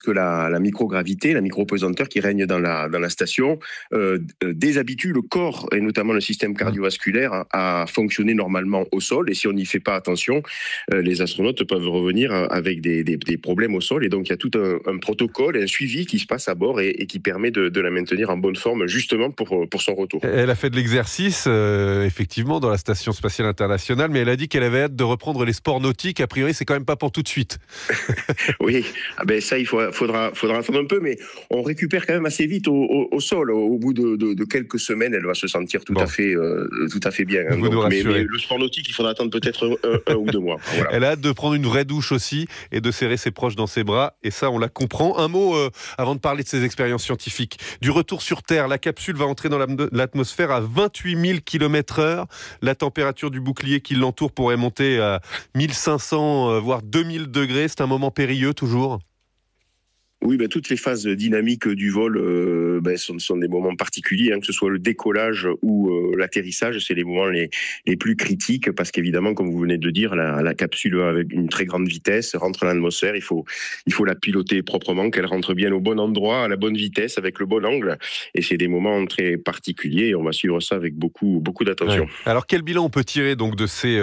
que la microgravité, la micropesanteur qui règne dans la station déshabitue le corps et notamment le système cardiovasculaire à fonctionner normalement au sol. Et si on n'y fait pas attention, les astronautes peuvent revenir avec des problèmes au sol. Et donc il y a tout un protocole et un suivi qui se passe à bord et qui permet de la maintenir en bonne forme justement pour son retour. Elle a fait de l'exercice, effectivement, dans la Station Spatiale Internationale, mais elle a dit qu'elle avait hâte de reprendre les sports nautiques. A priori, c'est quand même pas pour tout de suite. Oui, ça, il faudra attendre un peu, mais on récupère quand même assez vite au sol. Au bout de quelques semaines, elle va se sentir tout à fait bien. Hein. Donc, mais le sport nautique, il faudra attendre peut-être un ou 2 mois. Voilà. Elle a hâte de prendre une vraie douche aussi et de serrer ses proches dans ses bras, et ça, on la comprend. Un mot avant de parler de ses expériences scientifiques. Du retour sur Terre, la capsule va entrer dans l'atmosphère à 28 000 km/h. La température du bouclier qui l'entoure pourrait monter à 1500, voire 2000 degrés. C'est un moment périlleux, toujours. Oui, toutes les phases dynamiques du vol sont des moments particuliers, hein, que ce soit le décollage ou l'atterrissage, c'est les moments les plus critiques parce qu'évidemment, comme vous venez de le dire, la capsule avec une très grande vitesse rentre dans l'atmosphère. Il faut la piloter proprement, qu'elle rentre bien au bon endroit, à la bonne vitesse, avec le bon angle. Et c'est des moments très particuliers et on va suivre ça avec beaucoup d'attention. Ouais. Alors, quel bilan on peut tirer donc de ces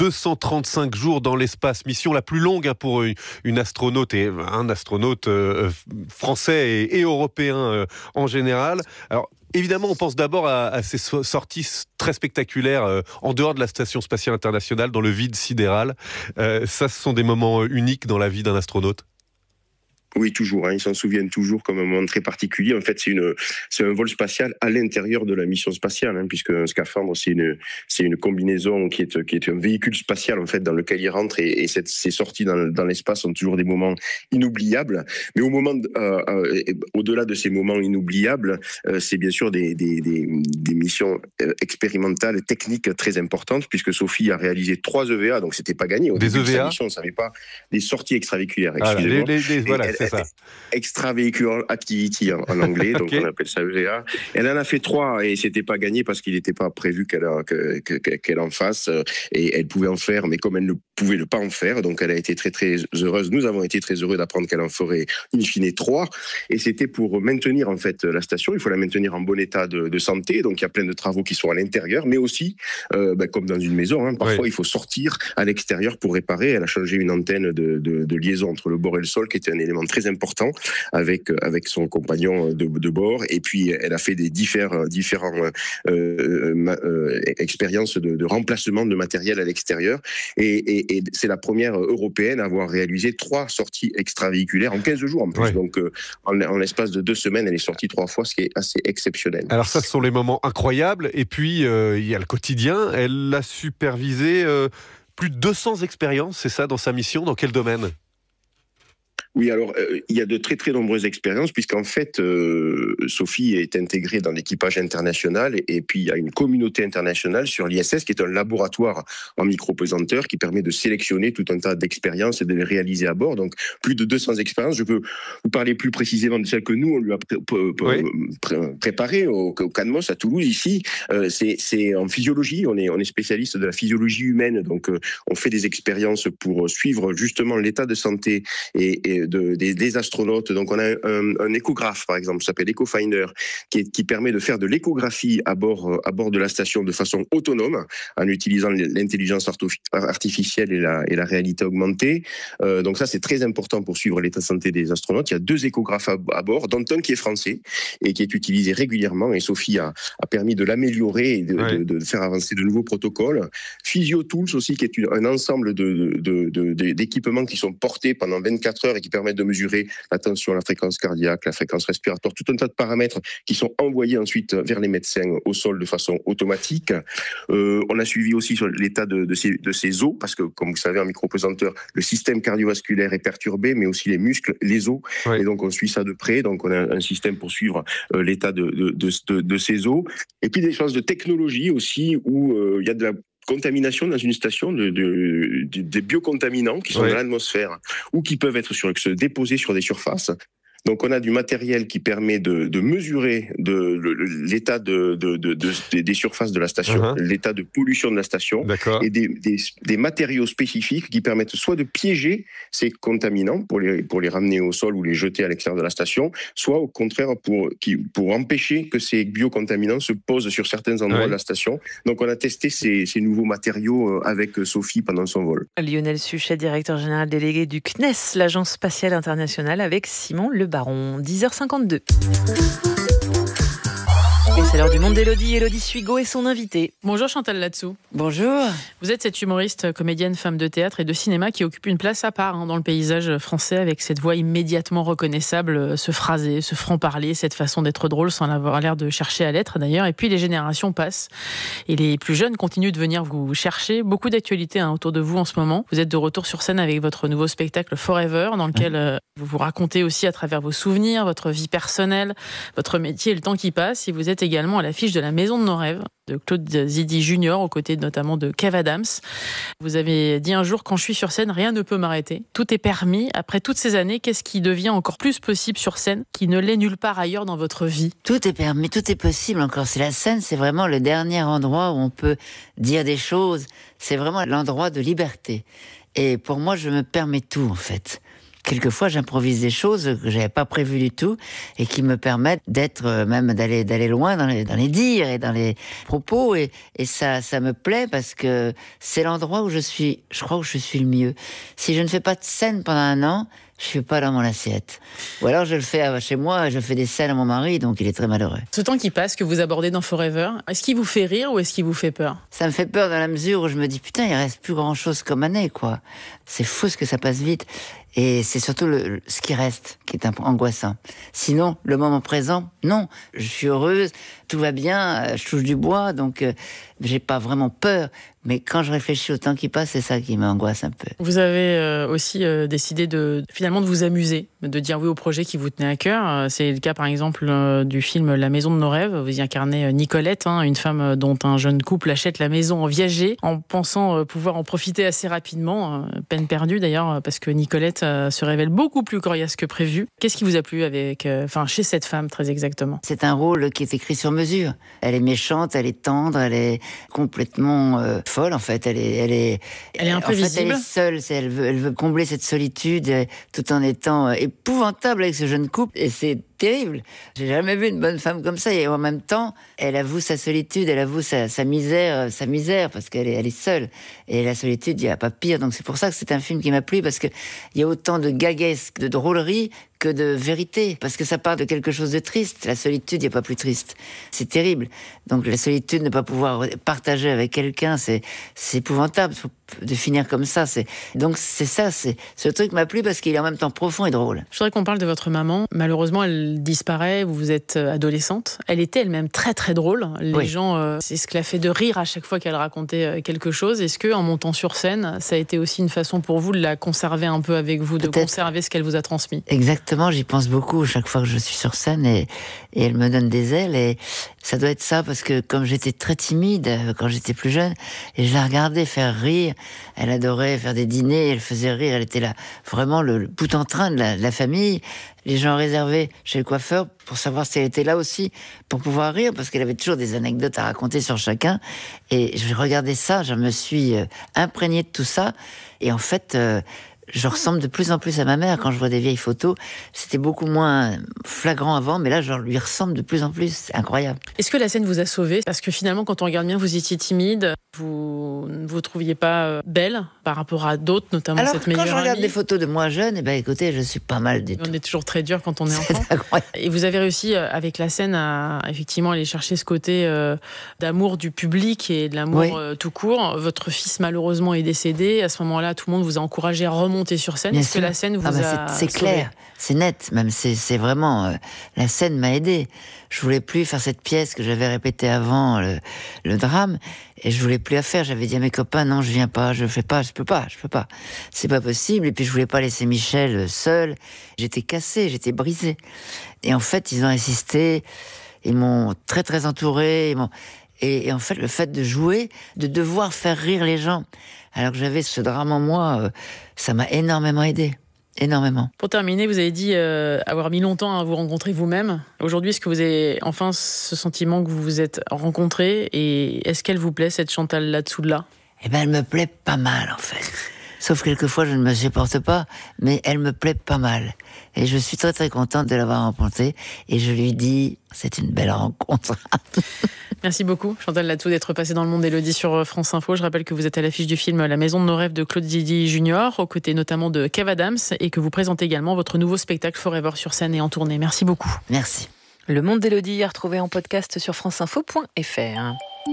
235 jours dans l'espace, mission la plus longue pour une astronaute et un astronaute français et européen en général. Alors, évidemment, on pense d'abord à ces sorties très spectaculaires en dehors de la Station Spatiale Internationale, dans le vide sidéral. Ça, ce sont des moments uniques dans la vie d'un astronaute. Oui, toujours. Ils s'en souviennent toujours comme un moment très particulier. En fait, c'est un vol spatial à l'intérieur de la mission spatiale, puisque un scaphandre, c'est une combinaison qui est un véhicule spatial en fait dans lequel il rentre et ces sorties dans l'espace sont toujours des moments inoubliables. Mais au-delà de ces moments inoubliables, c'est bien sûr des missions expérimentales, techniques très importantes, puisque Sophie a réalisé 3 EVA, donc c'était pas gagné. Au début de sa mission, on ne savait pas, des sorties extravéhiculaires. Excusez-moi. Voilà, c'est ça. Extravehicular Activity en anglais, donc okay. On appelle ça EVA. Elle en a fait 3 et c'était pas gagné parce qu'il n'était pas prévu qu'elle en fasse et elle pouvait en faire, mais comme elle ne pouvait pas en faire, donc elle a été très très heureuse. Nous avons été très heureux d'apprendre qu'elle en ferait in fine 3 et c'était pour maintenir en fait la station. Il faut la maintenir en bon état de santé, donc il y a plein de travaux qui sont à l'intérieur, mais aussi comme dans une maison, parfois il faut sortir à l'extérieur pour réparer. Elle a changé une antenne de liaison entre le bord et le sol qui était un élément très important avec son compagnon de bord. Et puis, elle a fait des différentes expériences de remplacement de matériel à l'extérieur. Et c'est la première européenne à avoir réalisé 3 sorties extravéhiculaires en 15 jours en plus. Ouais. Donc, en l'espace de 2 semaines, elle est sortie 3 fois, ce qui est assez exceptionnel. Alors ça, ce sont les moments incroyables. Et puis, il y a le quotidien. Elle a supervisé plus de 200 expériences, c'est ça, dans sa mission. Dans quel domaine ? Oui, alors il y a de très très nombreuses expériences puisqu'en fait Sophie est intégrée dans l'équipage international et puis il y a une communauté internationale sur l'ISS qui est un laboratoire en micropesanteur qui permet de sélectionner tout un tas d'expériences et de les réaliser à bord. Donc plus de 200 expériences. Je peux vous parler plus précisément de celles que nous on lui a préparées au CANMOS à Toulouse ici. C'est en physiologie. On est spécialiste de la physiologie humaine. Donc on fait des expériences pour suivre justement l'état de santé et des astronautes. Donc on a un échographe par exemple, ça s'appelle EchoFinder, qui permet de faire de l'échographie à bord de la station de façon autonome en utilisant l'intelligence artificielle et la réalité augmentée. Donc ça c'est très important pour suivre l'état de santé des astronautes. Il y a 2 échographes à bord, dont un qui est français et qui est utilisé régulièrement et Sophie a permis de l'améliorer et de faire avancer de nouveaux protocoles. PhysioTools aussi qui est un ensemble d'équipements qui sont portés pendant 24 heures et qui permettent de mesurer la tension, la fréquence cardiaque, la fréquence respiratoire, tout un tas de paramètres qui sont envoyés ensuite vers les médecins au sol de façon automatique. On a suivi aussi sur l'état de ces os, parce que comme vous savez, en micropesanteur, le système cardiovasculaire est perturbé, mais aussi les muscles, les os, et donc on suit ça de près. Donc on a un système pour suivre l'état de ces os. Et puis des choses de technologie aussi, où il y a de la contamination dans une station des biocontaminants qui sont dans l'atmosphère ou qui peuvent se déposer sur des surfaces. Donc on a du matériel qui permet de mesurer l'état des surfaces de la station, l'état de pollution de la station, et des matériaux spécifiques qui permettent soit de piéger ces contaminants pour les ramener au sol ou les jeter à l'extérieur de la station, soit au contraire pour empêcher que ces biocontaminants se posent sur certains endroits de la station. Donc on a testé ces nouveaux matériaux avec Sophie pendant son vol. Lionel Suchet, directeur général délégué du CNES, l'Agence spatiale internationale, avec Simon Le Baron. 10h52. Et c'est l'heure du monde d'Élodie. Élodie Suigo est son invitée. Bonjour Chantal Latsou. Bonjour. Vous êtes cette humoriste, comédienne, femme de théâtre et de cinéma qui occupe une place à part dans le paysage français, avec cette voix immédiatement reconnaissable, ce phrasé, ce franc-parler, cette façon d'être drôle sans avoir l'air de chercher à l'être d'ailleurs. Et puis les générations passent et les plus jeunes continuent de venir vous chercher. Beaucoup d'actualités autour de vous en ce moment. Vous êtes de retour sur scène avec votre nouveau spectacle Forever, dans lequel vous vous racontez aussi à travers vos souvenirs, votre vie personnelle, votre métier et le temps qui passe. Et vous êtes également à l'affiche de La Maison de nos rêves de Claude Zidi Junior, aux côtés notamment de Kev Adams. Vous avez dit un jour: quand je suis sur scène, rien ne peut m'arrêter. Tout est permis. Après toutes ces années, qu'est-ce qui devient encore plus possible sur scène qui ne l'est nulle part ailleurs dans votre vie? Tout est permis, tout est possible encore. C'est la scène, c'est vraiment le dernier endroit où on peut dire des choses. C'est vraiment l'endroit de liberté. Et pour moi, je me permets tout, en fait. Quelquefois, j'improvise des choses que j'avais pas prévues du tout et qui me permettent d'être, même d'aller loin dans les dires et dans les propos, et ça me plaît parce que c'est l'endroit où je crois où je suis le mieux. Si je ne fais pas de scène pendant un an, je suis pas dans mon assiette. Ou alors je le fais chez moi, je fais des scènes à mon mari, donc il est très malheureux. Ce temps qui passe, que vous abordez dans Forever, est-ce qu'il vous fait rire ou est-ce qu'il vous fait peur? Ça me fait peur dans la mesure où je me dis, putain, il reste plus grand chose comme année, quoi. C'est fou ce que ça passe vite. Et c'est surtout ce qui reste qui est un peu angoissant. Sinon, le moment présent, non. Je suis heureuse, tout va bien, je touche du bois, donc j'ai pas vraiment peur. Mais quand je réfléchis au temps qui passe, c'est ça qui m'angoisse un peu. Vous avez aussi décidé finalement de vous amuser, de dire oui au projet qui vous tenait à cœur. C'est le cas par exemple du film La Maison de nos rêves. Vous y incarnez Nicolette, une femme dont un jeune couple achète la maison en viager, en pensant pouvoir en profiter assez rapidement. Peine perdue d'ailleurs, parce que Nicolette se révèle beaucoup plus coriace que prévu. Qu'est-ce qui vous a plu chez cette femme très exactement? C'est un rôle qui est écrit sur mesure. Elle est méchante, elle est tendre, elle est complètement folle en fait. Elle est imprévisible. En fait, elle est seule. Elle veut combler cette solitude tout en étant épouvantable avec ce jeune couple. Et c'est terrible. J'ai jamais vu une bonne femme comme ça. Et en même temps, elle avoue sa solitude, elle avoue sa misère, parce qu'elle est seule. Et la solitude, il n'y a pas pire. Donc c'est pour ça que c'est un film qui m'a plu, parce que il y a autant de gaguesque, de drôlerie que de vérité. Parce que ça part de quelque chose de triste. La solitude, il n'y a pas plus triste. C'est terrible. Donc la solitude, ne pas pouvoir partager avec quelqu'un, c'est épouvantable de finir comme ça. Donc c'est ça, ce truc m'a plu parce qu'il est en même temps profond et drôle. Je voudrais qu'on parle de votre maman. Malheureusement, elle disparaît, vous êtes adolescente. Elle était elle-même très très drôle. Les gens, c'est ce qui l'a fait de rire à chaque fois qu'elle racontait quelque chose. Est-ce que, en montant sur scène, ça a été aussi une façon pour vous de la conserver un peu avec vous, de conserver ce qu'elle vous a transmis? Exactement, j'y pense beaucoup chaque fois que je suis sur scène et elle me donne des ailes, et ça doit être ça, parce que comme j'étais très timide quand j'étais plus jeune, et je la regardais faire rire, elle adorait faire des dîners, elle faisait rire, elle était là vraiment le bout en train de la famille. Les gens réservaient chez le coiffeur pour savoir si elle était là aussi, pour pouvoir rire, parce qu'elle avait toujours des anecdotes à raconter sur chacun. Et je regardais ça, je me suis imprégné de tout ça. Et en fait, je ressemble de plus en plus à ma mère. Quand je vois des vieilles photos, c'était beaucoup moins flagrant avant, mais là, je lui ressemble de plus en plus. C'est incroyable. Est-ce que la scène vous a sauvé? Parce que finalement, quand on regarde bien, vous étiez timide, vous ne vous trouviez pas belle par rapport à d'autres, notamment cette meilleure amie. Quand je regarde des photos de moi jeune, écoutez, je suis pas mal du tout. On est toujours très dur quand on est enfant. Incroyable. Et vous avez réussi, avec la scène, à effectivement aller chercher ce côté d'amour du public et de l'amour tout court. Votre fils, malheureusement, est décédé. À ce moment-là, tout le monde vous a encouragé à remonter sur scène. Est-ce que la scène vous a c'est clair, c'est net, même c'est vraiment la scène m'a aidé. Je voulais plus faire cette pièce que j'avais répétée avant le drame, et je voulais plus la faire. J'avais dit à mes copains, non, je viens pas, je fais pas, je peux pas, c'est pas possible. Et puis je voulais pas laisser Michel seul. J'étais cassée, j'étais brisée. Et en fait, ils ont insisté, ils m'ont très très entouré, et en fait, le fait de jouer, de devoir faire rire les gens, alors que j'avais ce drame en moi, ça m'a énormément aidé. énormément. Pour terminer, vous avez dit avoir mis longtemps à vous rencontrer vous-même. Aujourd'hui, est-ce que vous avez enfin ce sentiment que vous vous êtes rencontrés et est-ce qu'elle vous plaît, cette Chantal Latsou-là ? Eh ben, elle me plaît pas mal, en fait. Sauf quelquefois, je ne me supporte pas, mais elle me plaît pas mal. Et je suis très très contente de l'avoir rencontrée. Et je lui dis, c'est une belle rencontre. Merci beaucoup, Chantal Latsou, d'être passée dans le monde d'Élodie sur France Info. Je rappelle que vous êtes à l'affiche du film La Maison de nos rêves de Claude Zidi Junior, aux côtés notamment de Kev Adams, et que vous présentez également votre nouveau spectacle Forever sur scène et en tournée. Merci beaucoup. Merci. Le monde d'Élodie est retrouvé en podcast sur franceinfo.fr.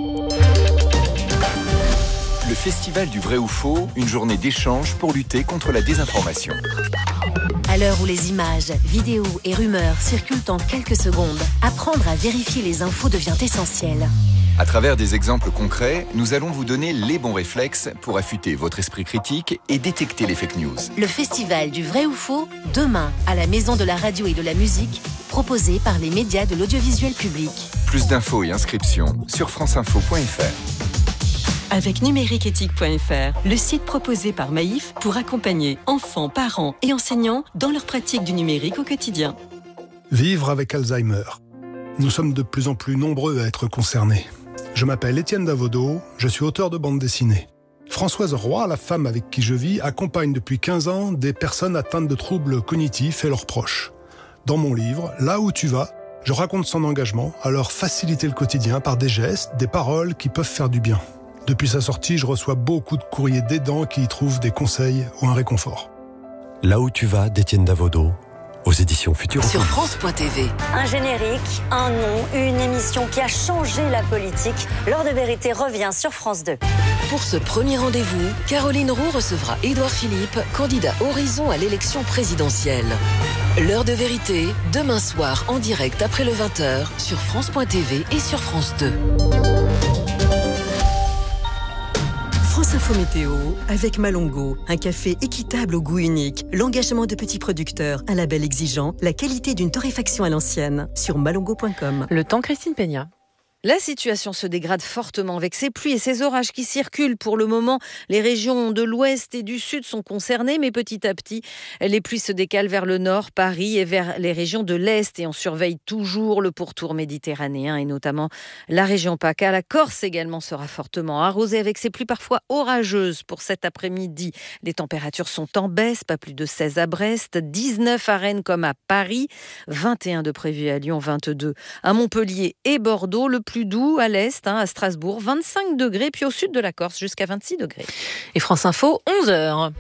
Le Festival du vrai ou faux, une journée d'échange pour lutter contre la désinformation. À l'heure où les images, vidéos et rumeurs circulent en quelques secondes, apprendre à vérifier les infos devient essentiel. À travers des exemples concrets, nous allons vous donner les bons réflexes pour affûter votre esprit critique et détecter les fake news. Le Festival du vrai ou faux, demain, à la Maison de la radio et de la musique, proposé par les médias de l'audiovisuel public. Plus d'infos et inscriptions sur franceinfo.fr. Avec numériqueéthique.fr, le site proposé par Maïf pour accompagner enfants, parents et enseignants dans leur pratique du numérique au quotidien. Vivre avec Alzheimer. Nous sommes de plus en plus nombreux à être concernés. Je m'appelle Étienne Davodo, je suis auteur de bande dessinée. Françoise Roy, la femme avec qui je vis, accompagne depuis 15 ans des personnes atteintes de troubles cognitifs et leurs proches. Dans mon livre, Là où tu vas, je raconte son engagement à leur faciliter le quotidien par des gestes, des paroles qui peuvent faire du bien. Depuis sa sortie, je reçois beaucoup de courriers d'aidants qui y trouvent des conseils ou un réconfort. Là où tu vas, d'Étienne Davodo, aux éditions Futurs. Sur France.tv. Un générique, un nom, une émission qui a changé la politique. L'heure de vérité revient sur France 2. Pour ce premier rendez-vous, Caroline Roux recevra Édouard Philippe, candidat Horizon à l'élection présidentielle. L'heure de vérité, demain soir en direct après le 20h sur France.tv et sur France 2. France Info Météo avec Malongo, un café équitable au goût unique, l'engagement de petits producteurs, un label exigeant, la qualité d'une torréfaction à l'ancienne sur malongo.com. Le temps, Christine Peña. La situation se dégrade fortement avec ces pluies et ces orages qui circulent. Pour le moment, les régions de l'ouest et du sud sont concernées, mais petit à petit, les pluies se décalent vers le nord, Paris, et vers les régions de l'est. Et on surveille toujours le pourtour méditerranéen et notamment la région PACA. La Corse également sera fortement arrosée avec ces pluies parfois orageuses pour cet après-midi. Les températures sont en baisse, pas plus de 16 à Brest, 19 à Rennes comme à Paris, 21 de prévu à Lyon, 22 à Montpellier et Bordeaux. Le plus doux à l'est, à Strasbourg, 25 degrés, puis au sud de la Corse, jusqu'à 26 degrés. Et France Info, 11h.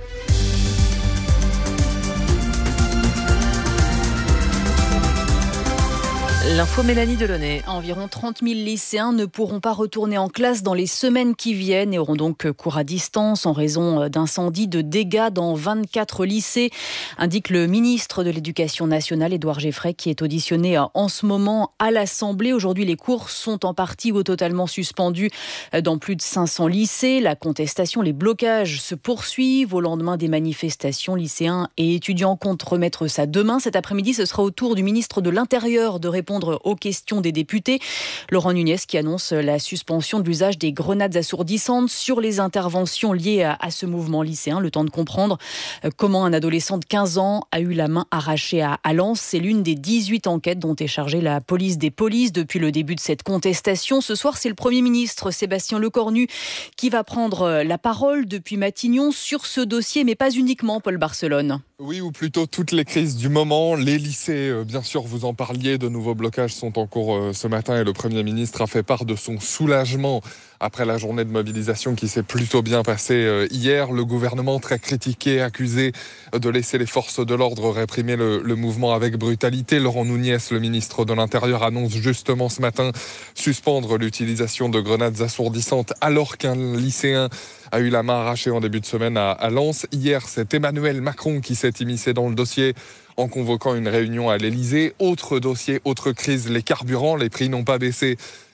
L'info Mélanie Delaunay. Environ 30 000 lycéens ne pourront pas retourner en classe dans les semaines qui viennent et auront donc cours à distance en raison d'incendies, de dégâts dans 24 lycées, indique le ministre de l'Éducation nationale, Édouard Geffray, qui est auditionné en ce moment à l'Assemblée. Aujourd'hui, les cours sont en partie ou totalement suspendus dans plus de 500 lycées. La contestation, les blocages se poursuivent au lendemain des manifestations. Lycéens et étudiants comptent remettre ça demain. Cet après-midi, ce sera au tour du ministre de l'Intérieur de répondre aux questions des députés. Laurent Nunez qui annonce la suspension de l'usage des grenades assourdissantes sur les interventions liées à ce mouvement lycéen. Le temps de comprendre comment un adolescent de 15 ans a eu la main arrachée à Lens. C'est l'une des 18 enquêtes dont est chargée la police des polices depuis le début de cette contestation. Ce soir, c'est le Premier ministre Sébastien Lecornu qui va prendre la parole depuis Matignon sur ce dossier, mais pas uniquement, Paul Barcelone. Oui, ou plutôt toutes les crises du moment. Les lycées, bien sûr, vous en parliez, de nouveaux blocages sont en cours ce matin et le Premier ministre a fait part de son soulagement après la journée de mobilisation qui s'est plutôt bien passée hier. Le gouvernement, très critiqué, accusé de laisser les forces de l'ordre réprimer le mouvement avec brutalité. Laurent Nunez, le ministre de l'Intérieur, annonce justement ce matin suspendre l'utilisation de grenades assourdissantes alors qu'un lycéen a eu la main arrachée en début de semaine à Lens. Hier, c'est Emmanuel Macron qui s'est immiscé dans le dossier en convoquant une réunion à l'Elysée. Autre dossier, autre crise, les carburants, les prix n'ont pas baissé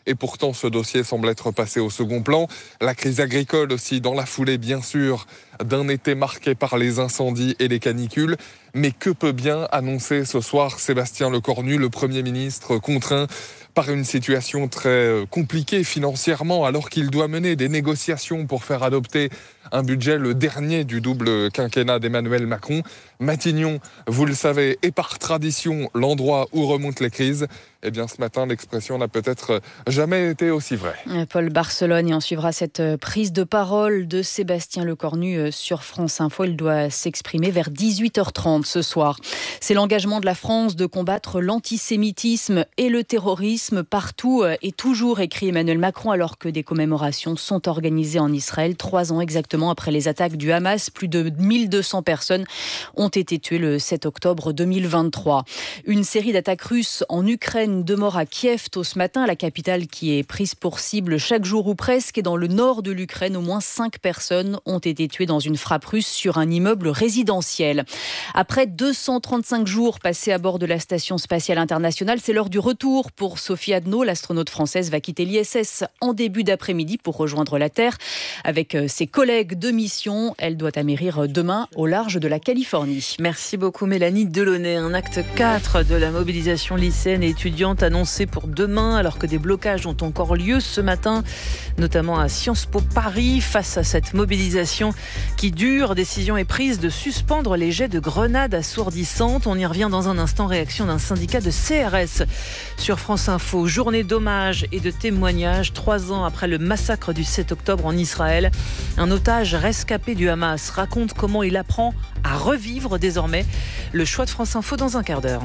Et pourtant, ce dossier semble être passé au second plan. La crise agricole aussi, dans la foulée, bien sûr, d'un été marqué par les incendies et les canicules. Mais que peut bien annoncer ce soir Sébastien Lecornu, le Premier ministre, contraint par une situation très compliquée financièrement, alors qu'il doit mener des négociations pour faire adopter un budget, le dernier du double quinquennat d'Emmanuel Macron. Matignon, vous le savez, est par tradition l'endroit où remontent les crises. Eh bien, ce matin, l'expression n'a peut-être jamais été aussi vraie. Paul Barcelone, et on suivra cette prise de parole de Sébastien Lecornu sur France Info. Il doit s'exprimer vers 18h30 ce soir. C'est l'engagement de la France de combattre l'antisémitisme et le terrorisme partout et toujours, écrit Emmanuel Macron, alors que des commémorations sont organisées en Israël. 3 ans exactement après les attaques du Hamas, plus de 1200 personnes ont été tuées le 7 octobre 2023. Une série d'attaques russes en Ukraine, 2 morts à Kiev tôt ce matin, la capitale qui est prise pour cible chaque jour ou presque. Et dans le nord de l'Ukraine, au moins 5 personnes ont été tuées dans une frappe russe sur un immeuble résidentiel. Après 235 jours passés à bord de la Station spatiale internationale, c'est l'heure du retour pour Sophie Adno. L'astronaute française va quitter l'ISS en début d'après-midi pour rejoindre la Terre. Avec ses collègues de mission, elle doit atterrir demain au large de la Californie. Merci beaucoup Mélanie Delaunay. Un acte 4 de la mobilisation lycéenne et étudiante annoncé pour demain, alors que des blocages ont encore lieu ce matin, notamment à Sciences Po Paris. Face à cette mobilisation qui dure, décision est prise de suspendre les jets de grenades assourdissantes. On y revient dans un instant. Réaction d'un syndicat de CRS sur France Info. Journée d'hommage et de témoignage 3 ans après le massacre du 7 octobre en Israël. Un otage rescapé du Hamas raconte comment il apprend à revivre désormais. Le choix de France Info dans un quart d'heure.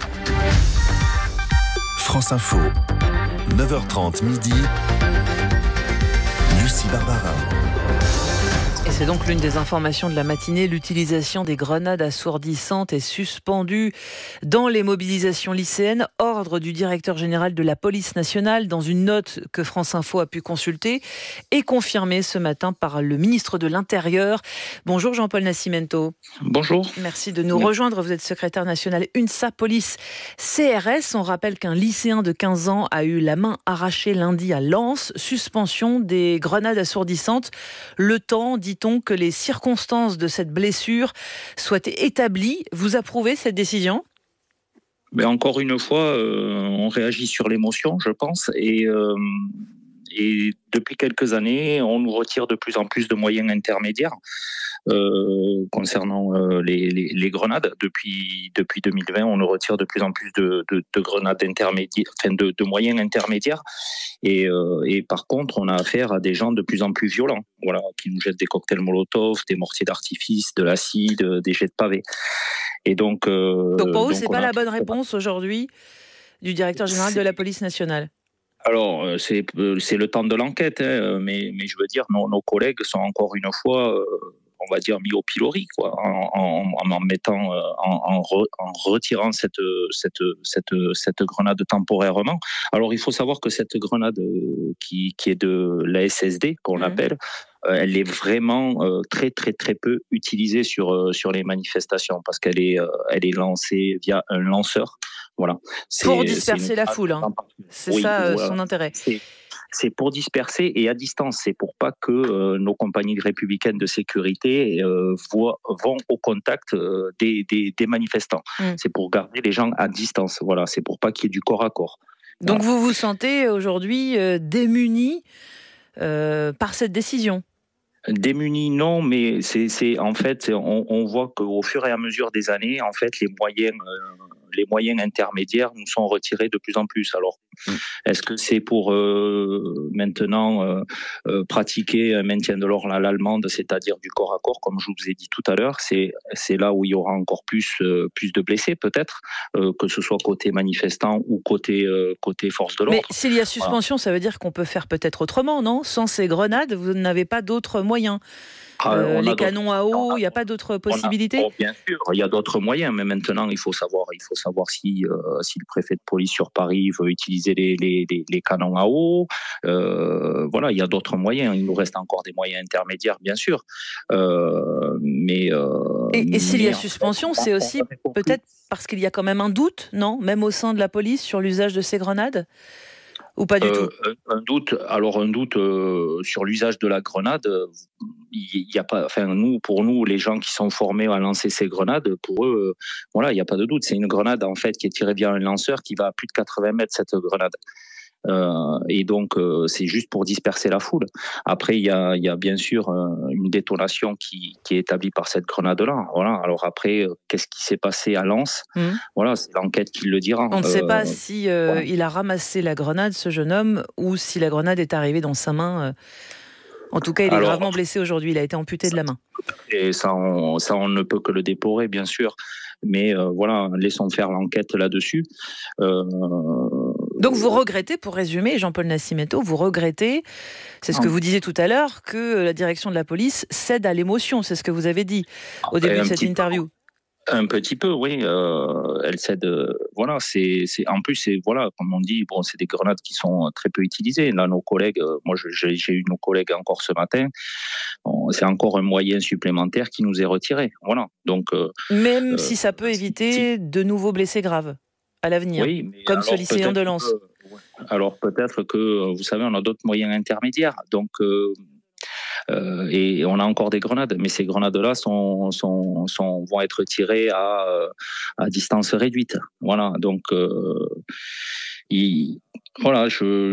France Info, 9h30 midi, Lucie Barbarin. Et c'est donc l'une des informations de la matinée. L'utilisation des grenades assourdissantes est suspendue dans les mobilisations lycéennes. Ordre du directeur général de la police nationale dans une note que France Info a pu consulter et confirmée ce matin par le ministre de l'Intérieur. Bonjour Jean-Paul Nascimento. Bonjour. Merci de nous rejoindre. Vous êtes secrétaire national UNSA Police CRS. On rappelle qu'un lycéen de 15 ans a eu la main arrachée lundi à Lens. Suspension des grenades assourdissantes. Le temps, dit-on, que les circonstances de cette blessure soient établies. Vous approuvez cette décision ? Ben encore une fois, on réagit sur l'émotion, je pense, et depuis quelques années, on nous retire de plus en plus de moyens intermédiaires concernant les grenades. Depuis 2020, on nous retire de plus en plus de grenades intermédiaires, enfin de moyens intermédiaires. Et par contre, on a affaire à des gens de plus en plus violents, voilà, qui nous jettent des cocktails Molotov, des mortiers d'artifice, de l'acide, des jets de pavés. Et donc pour vous, c'est pas la bonne réponse aujourd'hui du directeur général de la police nationale? Alors, c'est le temps de l'enquête, hein, mais je veux dire, nos collègues sont encore une fois, on va dire, mis au pilori, quoi, en mettant, en retirant cette grenade temporairement. Alors, il faut savoir que cette grenade qui est de la SSD, qu'on appelle, elle est vraiment très très très peu utilisée sur les manifestations parce qu'elle est lancée via un lanceur. Voilà. Pour disperser la foule, hein. C'est oui, ça voilà. Son intérêt. C'est pour disperser et à distance. C'est pour pas que nos compagnies républicaines de sécurité vont au contact des manifestants. C'est pour garder les gens à distance. Voilà. C'est pour pas qu'il y ait du corps à corps. Donc voilà. Vous vous sentez aujourd'hui démuni par cette décision? Démunis, non, mais c'est en fait, on voit qu'au fur et à mesure des années, en fait, les moyens intermédiaires nous sont retirés de plus en plus. Alors, est-ce que c'est pour maintenant pratiquer un maintien de l'ordre à l'allemande, c'est-à-dire du corps à corps, comme je vous ai dit tout à l'heure, c'est là où il y aura encore plus de blessés, peut-être, que ce soit côté manifestant ou côté force de l'ordre. Mais s'il y a suspension, voilà. Ça veut dire qu'on peut faire peut-être autrement, non? Sans ces grenades, vous n'avez pas d'autres moyens. Les canons à eau, il n'y a pas d'autres possibilités? Bien sûr, il y a d'autres moyens, mais maintenant il faut savoir si le préfet de police sur Paris veut utiliser les canons à eau. Voilà, il y a d'autres moyens. Il nous reste encore des moyens intermédiaires, bien sûr. Et s'il y a suspension, c'est aussi peut-être parce qu'il y a quand même un doute, non? Même au sein de la police sur l'usage de ces grenades? Ou pas du tout? Un doute sur l'usage de la grenade, il y a pas. Enfin, pour nous, les gens qui sont formés à lancer ces grenades, pour eux, voilà, il n'y a pas de doute. C'est une grenade en fait qui est tirée via un lanceur qui va à plus de 80 mètres cette grenade. Et donc c'est juste pour disperser la foule. Après il y a bien sûr une détonation qui est établie par cette grenade-là. Voilà. Alors après qu'est-ce qui s'est passé à Lens? Voilà, c'est l'enquête qui le dira. On ne sait pas si il a ramassé la grenade, ce jeune homme, ou si la grenade est arrivée dans sa main. En tout cas, il est gravement blessé aujourd'hui. Il a été amputé de la main. Et ça, on ne peut que le déplorer, bien sûr. Mais voilà, laissons faire l'enquête là-dessus. Donc vous regrettez, pour résumer, Jean-Paul Nascimento, vous regrettez, c'est ce que vous disiez tout à l'heure, que la direction de la police cède à l'émotion. C'est ce que vous avez dit au début de cette interview. Un petit peu, oui. Elle cède. Voilà, en plus, voilà, comme on dit, bon, c'est des grenades qui sont très peu utilisées. Là, nos collègues, moi, j'ai eu nos collègues encore ce matin. C'est encore un moyen supplémentaire qui nous est retiré. Voilà. Donc. Même si ça peut éviter de nouveaux blessés graves à l'avenir, oui, comme ce lycéen de Lens. Alors peut-être que, vous savez, on a d'autres moyens intermédiaires. Donc. Et on a encore des grenades, mais ces grenades-là vont être tirées à distance réduite. Voilà, donc on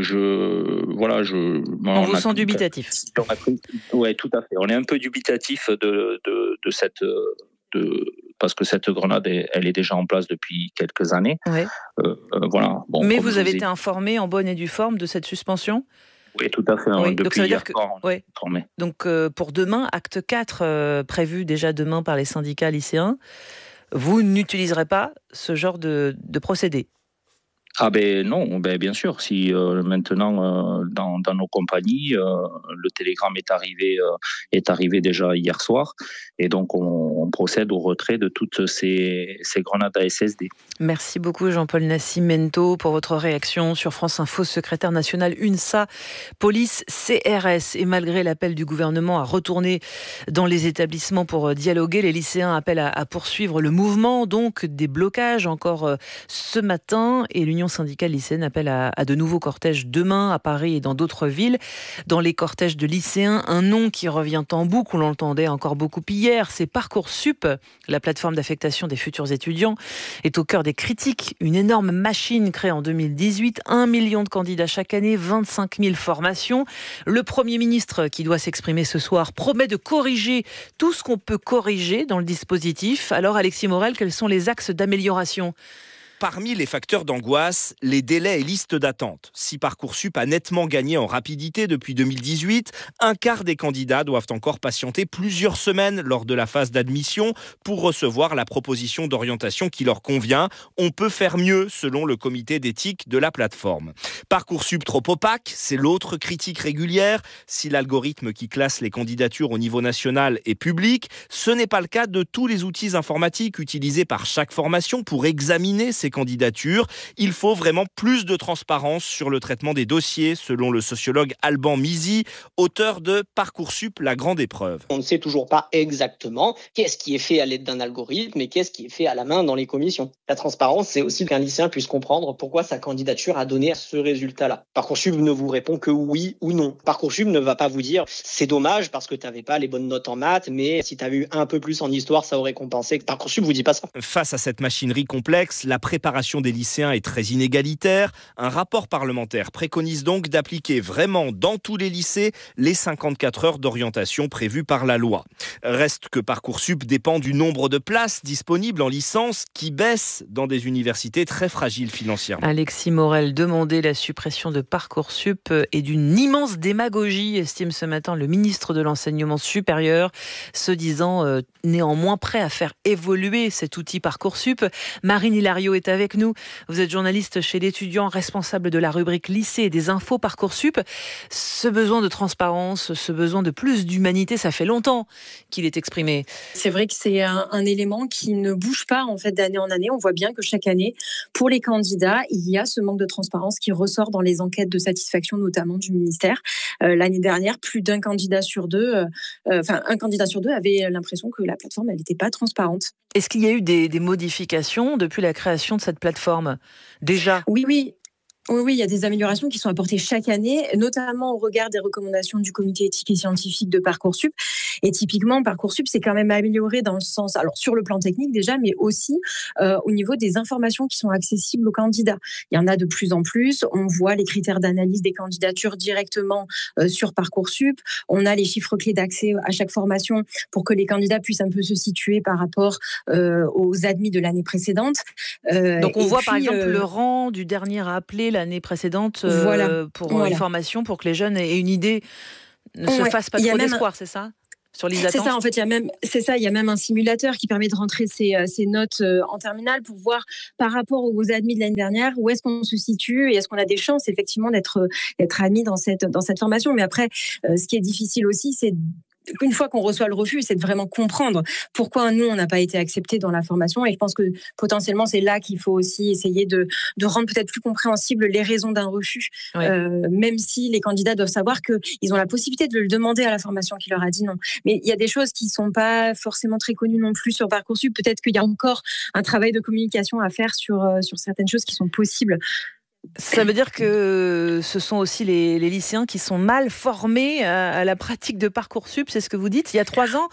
vous sent dubitatif. Oui, tout à fait. On est un peu dubitatif de cette. Parce que cette grenade, elle est déjà en place depuis quelques années. Ouais. Voilà. Bon, mais vous avez été informé en bonne et due forme de cette suspension ? Oui, tout à fait. Oui, donc ça veut dire formé. Donc pour demain, acte 4, prévu déjà demain par les syndicats lycéens, vous n'utiliserez pas ce genre de procédé? Ah ben non, bien sûr. Si maintenant dans nos compagnies, le télégramme est arrivé déjà hier soir, et donc on procède au retrait de toutes ces grenades à SSD. Merci beaucoup Jean-Paul Nascimento pour votre réaction sur France Info. Secrétaire national UNSA, police, CRS. Et malgré l'appel du gouvernement à retourner dans les établissements pour dialoguer, les lycéens appellent à poursuivre le mouvement, donc des blocages encore ce matin, et l'Union syndicale lycéenne appelle à de nouveaux cortèges demain à Paris et dans d'autres villes. Dans les cortèges de lycéens, un nom qui revient en boucle, on l'entendait encore beaucoup hier, c'est Parcoursup. La plateforme d'affectation des futurs étudiants est au cœur des critiques. Une énorme machine créée en 2018, 1 million de candidats chaque année, 25 000 formations. Le Premier ministre, qui doit s'exprimer ce soir, promet de corriger tout ce qu'on peut corriger dans le dispositif. Alors Alexis Morel, quels sont les axes d'amélioration ? Parmi les facteurs d'angoisse, les délais et listes d'attente. Si Parcoursup a nettement gagné en rapidité depuis 2018, un quart des candidats doivent encore patienter plusieurs semaines lors de la phase d'admission pour recevoir la proposition d'orientation qui leur convient. On peut faire mieux, selon le comité d'éthique de la plateforme. Parcoursup trop opaque, c'est l'autre critique régulière. Si l'algorithme qui classe les candidatures au niveau national est public, ce n'est pas le cas de tous les outils informatiques utilisés par chaque formation pour examiner ces candidatures. Il faut vraiment plus de transparence sur le traitement des dossiers, selon le sociologue Alban Mizy, auteur de Parcoursup, la grande épreuve. On ne sait toujours pas exactement qu'est-ce qui est fait à l'aide d'un algorithme et qu'est-ce qui est fait à la main dans les commissions. La transparence, c'est aussi qu'un lycéen puisse comprendre pourquoi sa candidature a donné ce résultat-là. Parcoursup ne vous répond que oui ou non. Parcoursup ne va pas vous dire c'est dommage parce que tu n'avais pas les bonnes notes en maths, mais si tu avais eu un peu plus en histoire, ça aurait compensé. Parcoursup vous dit pas ça. Face à cette machinerie complexe, la préparation des lycéens est très inégalitaire. Un rapport parlementaire préconise donc d'appliquer vraiment dans tous les lycées les 54 heures d'orientation prévues par la loi. Reste que Parcoursup dépend du nombre de places disponibles en licence qui baisse dans des universités très fragiles financièrement. Alexis Morel, demander la suppression de Parcoursup est d'une immense démagogie, estime ce matin le ministre de l'Enseignement supérieur, se disant néanmoins prêt à faire évoluer cet outil Parcoursup. Marine Hilario est avec nous. Vous êtes journaliste chez l'Étudiant, responsable de la rubrique lycée et des infos Parcoursup. Ce besoin de transparence, ce besoin de plus d'humanité, ça fait longtemps qu'il est exprimé. C'est vrai que c'est un élément qui ne bouge pas en fait d'année en année. On voit bien que chaque année, pour les candidats, il y a ce manque de transparence qui ressort dans les enquêtes de satisfaction, notamment du ministère. L'année dernière, plus d'un candidat sur deux, un candidat sur deux avait l'impression que la plateforme, elle n'était pas transparente. Est-ce qu'il y a eu des modifications depuis la création de cette plateforme ? Déjà ? Oui. Oui, il y a des améliorations qui sont apportées chaque année, notamment au regard des recommandations du comité éthique et scientifique de Parcoursup. Et typiquement, Parcoursup s'est quand même amélioré dans le sens, alors sur le plan technique déjà, mais aussi au niveau des informations qui sont accessibles aux candidats. Il y en a de plus en plus. On voit les critères d'analyse des candidatures directement sur Parcoursup. On a les chiffres clés d'accès à chaque formation pour que les candidats puissent un peu se situer par rapport aux admis de l'année précédente. Donc on voit par exemple le rang du dernier à appeler l'année précédente pour une formation, pour que les jeunes aient une idée, ne se fassent pas trop d'espoir, c'est ça, sur les attentes? C'est ça, en fait, il y a même un simulateur qui permet de rentrer ses notes en terminale pour voir par rapport aux admis de l'année dernière où est-ce qu'on se situe et est-ce qu'on a des chances effectivement d'être admis dans cette formation. Mais après, ce qui est difficile aussi, c'est une fois qu'on reçoit le refus, c'est de vraiment comprendre pourquoi nous, on n'a pas été acceptés dans la formation. Et je pense que potentiellement, c'est là qu'il faut aussi essayer de rendre peut-être plus compréhensibles les raisons d'un refus, même si les candidats doivent savoir qu'ils ont la possibilité de le demander à la formation qui leur a dit non. Mais il y a des choses qui ne sont pas forcément très connues non plus sur Parcoursup. Peut-être qu'il y a encore un travail de communication à faire sur certaines choses qui sont possibles. Ça veut dire que ce sont aussi les lycéens qui sont mal formés à la pratique de Parcoursup, c'est ce que vous dites. Il y a 3 ans,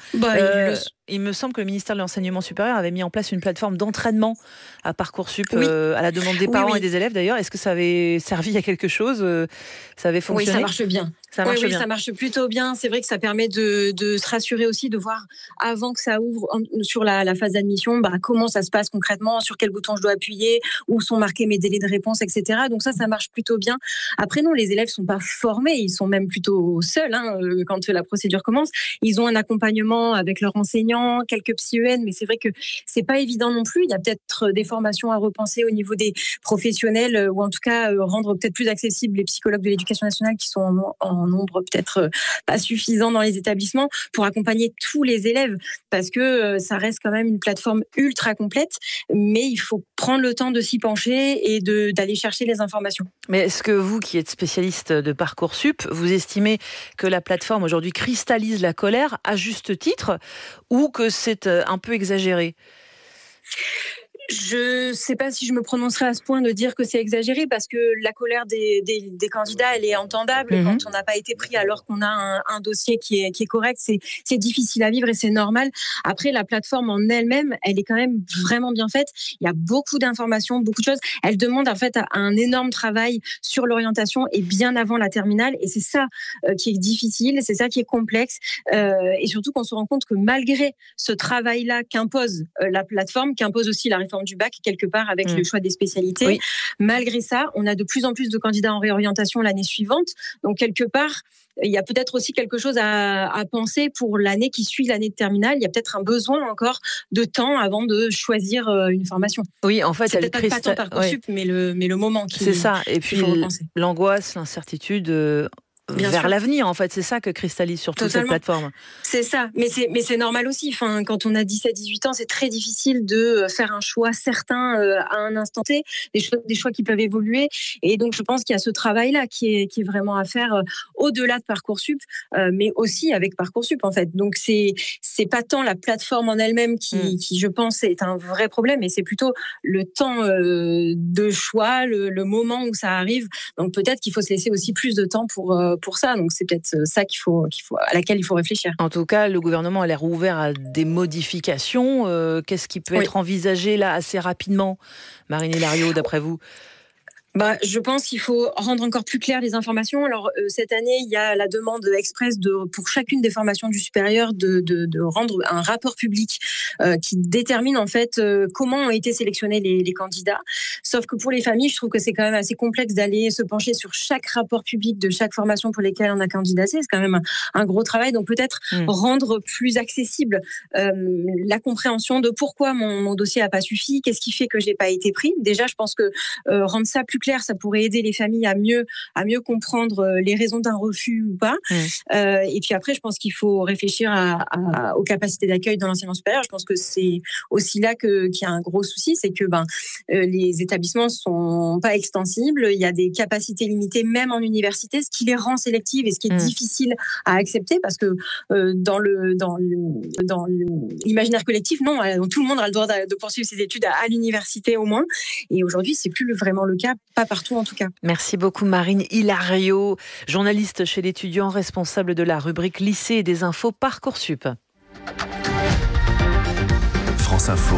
il me semble que le ministère de l'Enseignement supérieur avait mis en place une plateforme d'entraînement à Parcoursup, à la demande des parents et des élèves d'ailleurs. Est-ce que ça avait servi à quelque chose? Ça avait fonctionné? Oui, ça marche bien. Ça marche plutôt bien. C'est vrai que ça permet de se rassurer aussi, de voir avant que ça ouvre sur la phase d'admission, comment ça se passe concrètement, sur quel bouton je dois appuyer, où sont marqués mes délais de réponse, etc. Donc ça marche plutôt bien. Après, non, les élèves sont pas formés, ils sont même plutôt seuls quand la procédure commence. Ils ont un accompagnement avec leurs enseignants, quelques psy-EN, mais c'est vrai que c'est pas évident non plus. Il y a peut-être des formations à repenser au niveau des professionnels, ou en tout cas rendre peut-être plus accessibles les psychologues de l'éducation nationale qui sont en nombre peut-être pas suffisant dans les établissements pour accompagner tous les élèves, parce que ça reste quand même une plateforme ultra complète, mais il faut prendre le temps de s'y pencher et d'aller chercher les informations. Mais est-ce que vous, qui êtes spécialiste de Parcoursup, vous estimez que la plateforme aujourd'hui cristallise la colère à juste titre, ou que c'est un peu exagéré ? Je ne sais pas si je me prononcerai à ce point de dire que c'est exagéré, parce que la colère des candidats, elle est entendable. Quand on n'a pas été pris alors qu'on a un dossier qui est correct, c'est difficile à vivre et c'est normal. Après, la plateforme en elle-même, elle est quand même vraiment bien faite. Il y a beaucoup d'informations, beaucoup de choses. Elle demande en fait un énorme travail sur l'orientation et bien avant la terminale. Et c'est ça qui est difficile, c'est ça qui est complexe. Et surtout qu'on se rend compte que malgré ce travail-là qu'impose la plateforme, qu'impose aussi la réforme du bac quelque part avec le choix des spécialités. Malgré ça, on a de plus en plus de candidats en réorientation l'année suivante. Donc quelque part, il y a peut-être aussi quelque chose à penser pour l'année qui suit l'année de terminale. Il y a peut-être un besoin encore de temps avant de choisir une formation. Oui, en fait, c'est peut-être pas tant Parcoursup, mais le moment qui. C'est ça. Et puis l'angoisse, l'incertitude. Vers l'avenir, en fait, c'est ça que cristallise surtout cette plateforme. C'est ça, mais c'est normal aussi. Enfin, quand on a 17-18 ans, c'est très difficile de faire un choix certain à un instant T, des choix qui peuvent évoluer. Et donc, je pense qu'il y a ce travail-là qui est vraiment à faire au-delà de Parcoursup, mais aussi avec Parcoursup, en fait. Donc, c'est pas tant la plateforme en elle-même qui, je pense, est un vrai problème, mais c'est plutôt le temps de choix, le moment où ça arrive. Donc, peut-être qu'il faut se laisser aussi plus de temps pour ça. Donc c'est peut-être ça à laquelle il faut réfléchir. En tout cas, le gouvernement a l'air ouvert à des modifications. Qu'est-ce qui peut être envisagé là assez rapidement, Marine Hilario, d'après vous ? Je pense qu'il faut rendre encore plus claires les informations. Alors, cette année, il y a la demande express pour chacune des formations du supérieur de rendre un rapport public qui détermine en fait comment ont été sélectionnés les candidats. Sauf que pour les familles, je trouve que c'est quand même assez complexe d'aller se pencher sur chaque rapport public de chaque formation pour lesquelles on a candidaté. C'est quand même un gros travail. Donc, peut-être rendre plus accessible la compréhension de pourquoi mon dossier n'a pas suffi, qu'est-ce qui fait que j'ai pas été pris. Déjà, je pense que rendre ça plus clair, ça pourrait aider les familles à mieux comprendre les raisons d'un refus ou pas. Et puis après, je pense qu'il faut réfléchir aux capacités d'accueil dans l'enseignement supérieur. Je pense que c'est aussi là qu'il y a un gros souci, c'est que les établissements sont pas extensibles. Il y a des capacités limitées même en université, ce qui les rend sélectives et ce qui est difficile à accepter, parce que dans l'imaginaire collectif, non, tout le monde a le droit de poursuivre ses études à l'université au moins. Et aujourd'hui, c'est plus vraiment le cas Pas partout en tout cas. Merci beaucoup Marine Hilario, journaliste chez l'Étudiant, responsable de la rubrique lycée et des infos Parcoursup. France Info.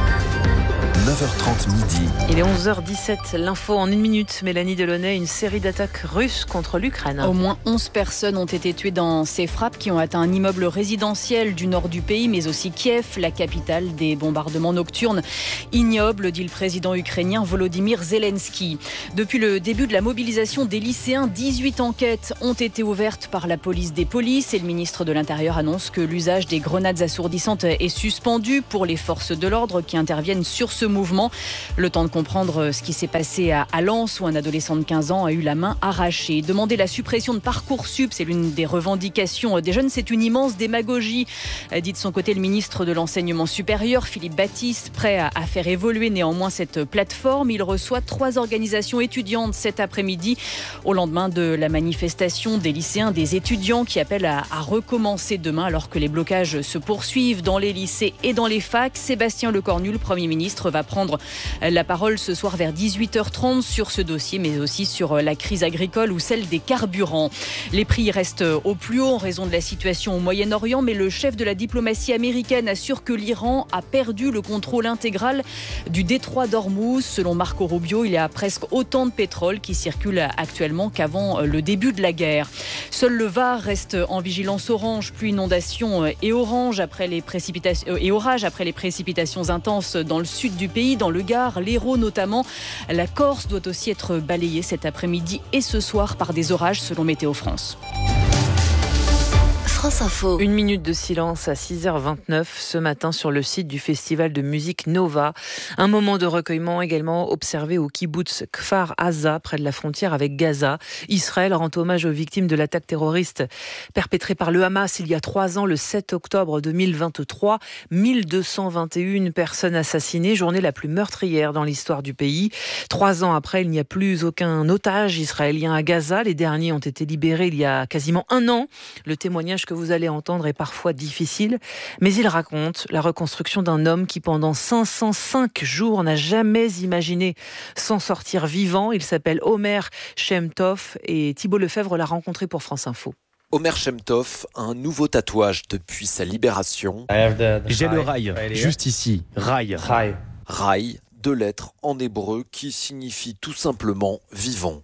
9h30 midi. Il est 11h17, l'info en 1 minute. Mélanie Delaunay, une série d'attaques russes contre l'Ukraine. Au moins 11 personnes ont été tuées dans ces frappes qui ont atteint un immeuble résidentiel du nord du pays, mais aussi Kiev, la capitale. Des bombardements nocturnes ignobles, dit le président ukrainien Volodymyr Zelensky. Depuis le début de la mobilisation des lycéens, 18 enquêtes ont été ouvertes par la police des polices et le ministre de l'Intérieur annonce que l'usage des grenades assourdissantes est suspendu pour les forces de l'ordre qui interviennent sur ce mouvement. Le temps de comprendre ce qui s'est passé à Lens où un adolescent de 15 ans a eu la main arrachée. Demander la suppression de Parcoursup, c'est l'une des revendications des jeunes. C'est une immense démagogie, dit de son côté le ministre de l'Enseignement supérieur, Philippe Baptiste, prêt à faire évoluer néanmoins cette plateforme. Il reçoit 3 organisations étudiantes cet après-midi au lendemain de la manifestation des lycéens, des étudiants qui appellent à recommencer demain alors que les blocages se poursuivent dans les lycées et dans les facs. Sébastien Lecornu, le Premier ministre, va prendre la parole ce soir vers 18h30 sur ce dossier, mais aussi sur la crise agricole ou celle des carburants. Les prix restent au plus haut en raison de la situation au Moyen-Orient, mais le chef de la diplomatie américaine assure que l'Iran a perdu le contrôle intégral du détroit d'Ormuz. Selon Marco Rubio, il y a presque autant de pétrole qui circule actuellement qu'avant le début de la guerre. Seul le Var reste en vigilance orange, pluie, inondation et orages après les précipitations intenses dans le sud du pays, dans le Gard, l'Hérault notamment. La Corse doit aussi être balayée cet après-midi et ce soir par des orages selon Météo France. France Info. 1 minute de silence à 6h29 ce matin sur le site du festival de musique Nova. Un moment de recueillement également observé au kibboutz Kfar Aza, près de la frontière avec Gaza. Israël rend hommage aux victimes de l'attaque terroriste perpétrée par le Hamas il y a 3 ans, le 7 octobre 2023. 1221 personnes assassinées, journée la plus meurtrière dans l'histoire du pays. 3 ans après, il n'y a plus aucun otage israélien à Gaza. Les derniers ont été libérés il y a quasiment 1 an. Le témoignage que vous allez entendre est parfois difficile, mais il raconte la reconstruction d'un homme qui pendant 505 jours n'a jamais imaginé s'en sortir vivant. Il s'appelle Omer Shem Tov et Thibault Lefebvre l'a rencontré pour France Info. Omer Shem Tov, un nouveau tatouage depuis sa libération. J'ai le rail, juste ici, rail. Rail, 2 lettres en hébreu qui signifient tout simplement vivant.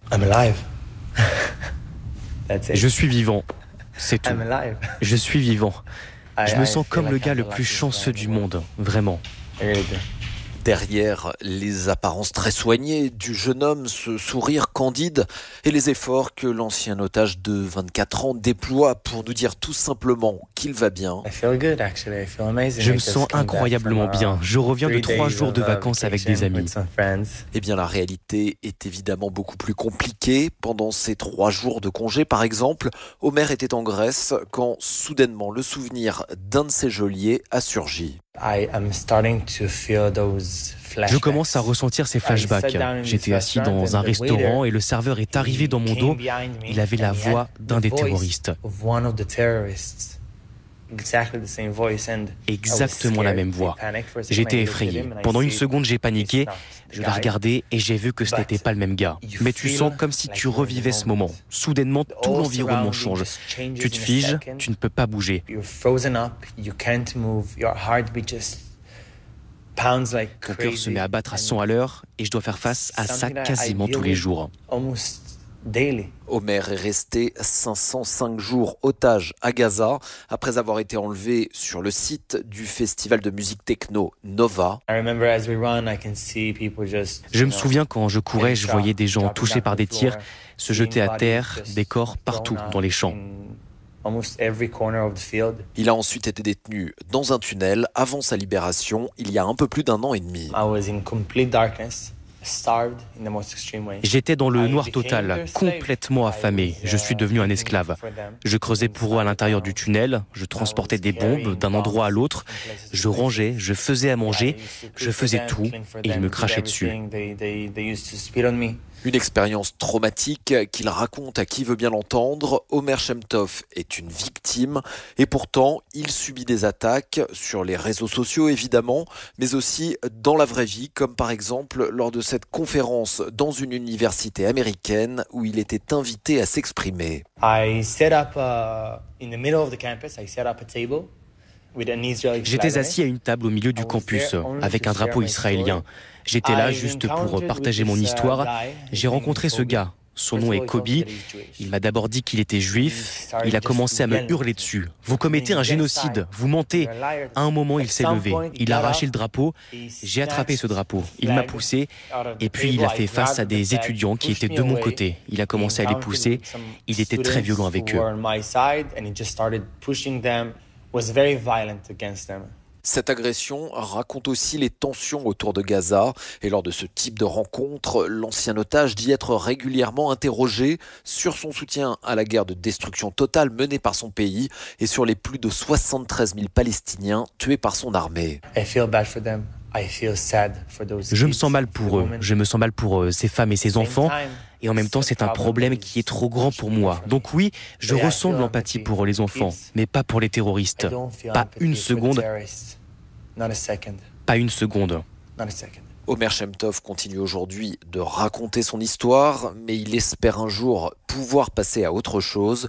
Je suis vivant. C'est tout. Je suis vivant. Je me sens comme le gars le plus chanceux du monde, vraiment. Derrière les apparences très soignées du jeune homme, ce sourire candide et les efforts que l'ancien otage de 24 ans déploie pour nous dire tout simplement qu'il va bien. Je me sens incroyablement bien. Je reviens de 3 jours de vacances avec des amis. Eh bien, la réalité est évidemment beaucoup plus compliquée. Pendant ces 3 jours de congé, par exemple, Omer était en Grèce quand soudainement le souvenir d'un de ses geôliers a surgi. Je commence à ressentir ces flashbacks. J'étais assis dans un restaurant et le serveur est arrivé dans mon dos. Il avait la voix d'un des terroristes. Exactement la même voix. J'étais effrayé. Pendant 1 seconde, j'ai paniqué. Je l'ai regardé et j'ai vu que ce n'était pas le même gars. Mais tu sens comme si tu revivais ce moment. Soudainement, tout l'environnement change. Tu te figes, tu ne peux pas bouger. Ton cœur se met à battre à 100 à l'heure et je dois faire face à ça quasiment tous les jours. Omer est resté 505 jours otage à Gaza après avoir été enlevé sur le site du festival de musique techno Nova. Je me souviens quand je courais, je voyais des gens touchés par des tirs, se jeter à terre, des corps partout dans les champs. Il a ensuite été détenu dans un tunnel avant sa libération il y a un peu plus d'1 an et demi. J'étais dans le noir total, complètement affamé. Je suis devenu un esclave. Je creusais pour eux à l'intérieur du tunnel, je transportais des bombes d'un endroit à l'autre, je rangeais, je faisais à manger, je faisais tout et ils me crachaient dessus. Une expérience traumatique qu'il raconte à qui veut bien l'entendre. Omer Shem Tov est une victime et pourtant il subit des attaques sur les réseaux sociaux évidemment, mais aussi dans la vraie vie, comme par exemple lors de cette cette conférence dans une université américaine où il était invité à s'exprimer. J'étais assis à une table au milieu du campus avec un drapeau israélien. J'étais là juste pour partager mon histoire. J'ai rencontré ce gars. Son nom est Kobe. Il m'a d'abord dit qu'il était juif. Il a commencé à me hurler dessus. Vous commettez un génocide. Vous mentez. À un moment, il s'est levé. Il a arraché le drapeau. J'ai attrapé ce drapeau. Il m'a poussé. Et puis, il a fait face à des étudiants qui étaient de mon côté. Il a commencé à les pousser. Il était très violent avec eux. Cette agression raconte aussi les tensions autour de Gaza. Et lors de ce type de rencontre, l'ancien otage dit être régulièrement interrogé sur son soutien à la guerre de destruction totale menée par son pays et sur les plus de 73 000 Palestiniens tués par son armée. Je me sens mal pour eux. Je me sens mal pour ces femmes et ces enfants. Et en même temps, c'est un problème qui est trop grand pour moi. Donc oui, je ressens de l'empathie pour les enfants, mais pas pour les terroristes. Pas une seconde. Pas une seconde. Omer Shemtov continue aujourd'hui de raconter son histoire, mais il espère un jour pouvoir passer à autre chose.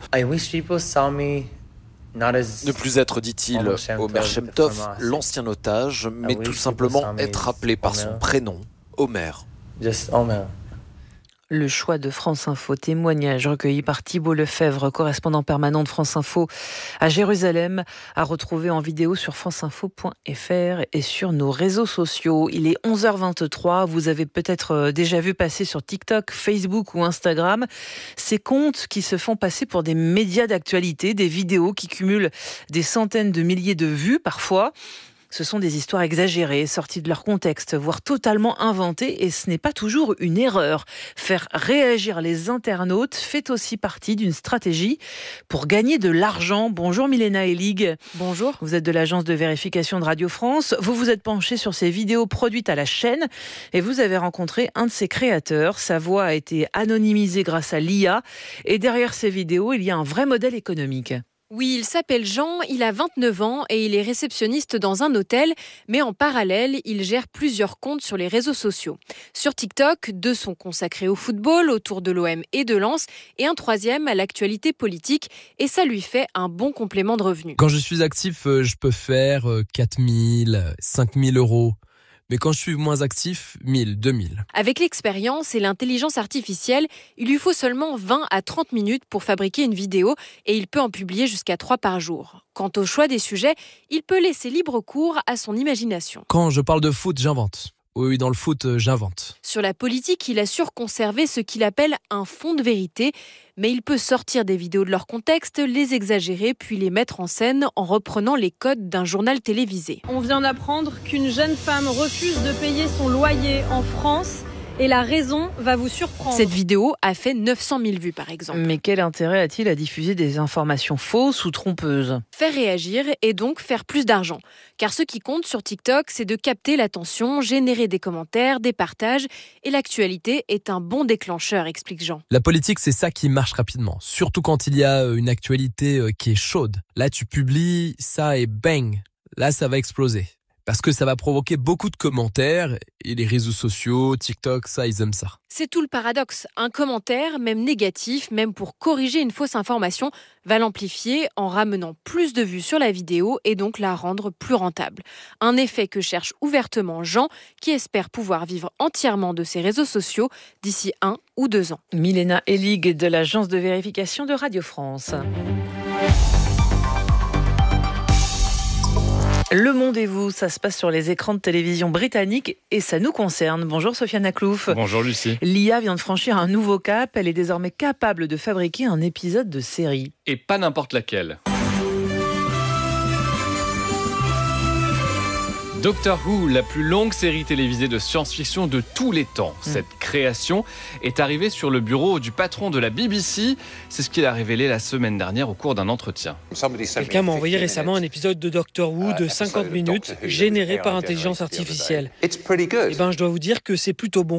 Ne plus être, dit-il, Omer Shemtov, l'ancien otage, mais tout simplement être appelé par son prénom, Omer. Le choix de France Info, témoignage recueilli par Thibault Lefebvre, correspondant permanent de France Info à Jérusalem, à retrouver en vidéo sur franceinfo.fr et sur nos réseaux sociaux. Il est 11h23, vous avez peut-être déjà vu passer sur TikTok, Facebook ou Instagram ces comptes qui se font passer pour des médias d'actualité, des vidéos qui cumulent des centaines de milliers de vues parfois. Ce sont des histoires exagérées, sorties de leur contexte, voire totalement inventées, et ce n'est pas toujours une erreur. Faire réagir les internautes fait aussi partie d'une stratégie pour gagner de l'argent. Bonjour Milena Elig. Bonjour. Vous êtes de l'agence de vérification de Radio France. Vous vous êtes penché sur ces vidéos produites à la chaîne et vous avez rencontré un de ses créateurs. Sa voix a été anonymisée grâce à l'IA et derrière ces vidéos, il y a un vrai modèle économique. Oui, il s'appelle Jean, il a 29 ans et il est réceptionniste dans un hôtel, mais en parallèle, il gère plusieurs comptes sur les réseaux sociaux. Sur TikTok, 2 sont consacrés au football, autour de l'OM et de Lens, et un 3e à l'actualité politique, et ça lui fait un bon complément de revenus. Quand je suis actif, je peux faire 4 000, 5 000 euros. Mais quand je suis moins actif, 1000, 2000. Avec l'expérience et l'intelligence artificielle, il lui faut seulement 20 à 30 minutes pour fabriquer une vidéo et il peut en publier jusqu'à 3 par jour. Quant au choix des sujets, il peut laisser libre cours à son imagination. Quand je parle de foot, j'invente. Oui, dans le foot, j'invente. Sur la politique, il assure conserver ce qu'il appelle un fond de vérité. Mais il peut sortir des vidéos de leur contexte, les exagérer, puis les mettre en scène en reprenant les codes d'un journal télévisé. On vient d'apprendre qu'une jeune femme refuse de payer son loyer en France. Et la raison va vous surprendre. Cette vidéo a fait 900 000 vues, par exemple. Mais quel intérêt a-t-il à diffuser des informations fausses ou trompeuses ? Faire réagir et donc faire plus d'argent. Car ce qui compte sur TikTok, c'est de capter l'attention, générer des commentaires, des partages. Et l'actualité est un bon déclencheur, explique Jean. La politique, c'est ça qui marche rapidement. Surtout quand il y a une actualité qui est chaude. Là, tu publies ça et bang, là, ça va exploser. Parce que ça va provoquer beaucoup de commentaires et les réseaux sociaux, TikTok, ça, ils aiment ça. C'est tout le paradoxe. Un commentaire, même négatif, même pour corriger une fausse information, va l'amplifier en ramenant plus de vues sur la vidéo et donc la rendre plus rentable. Un effet que cherche ouvertement Jean, qui espère pouvoir vivre entièrement de ses réseaux sociaux d'ici 1 ou 2 ans. Milena Elig de l'agence de vérification de Radio France. Le Monde et vous, ça se passe sur les écrans de télévision britanniques et ça nous concerne. Bonjour Sofiane Aklouf. Bonjour Lucie. L'IA vient de franchir un nouveau cap. Elle est désormais capable de fabriquer un épisode de série. Et pas n'importe laquelle. Doctor Who, la plus longue série télévisée de science-fiction de tous les temps. Cette création est arrivée sur le bureau du patron de la BBC. C'est ce qu'il a révélé la semaine dernière au cours d'un entretien. Quelqu'un m'a envoyé récemment un épisode de Doctor Who de 50 minutes généré par intelligence artificielle. Eh ben, je dois vous dire que c'est plutôt bon.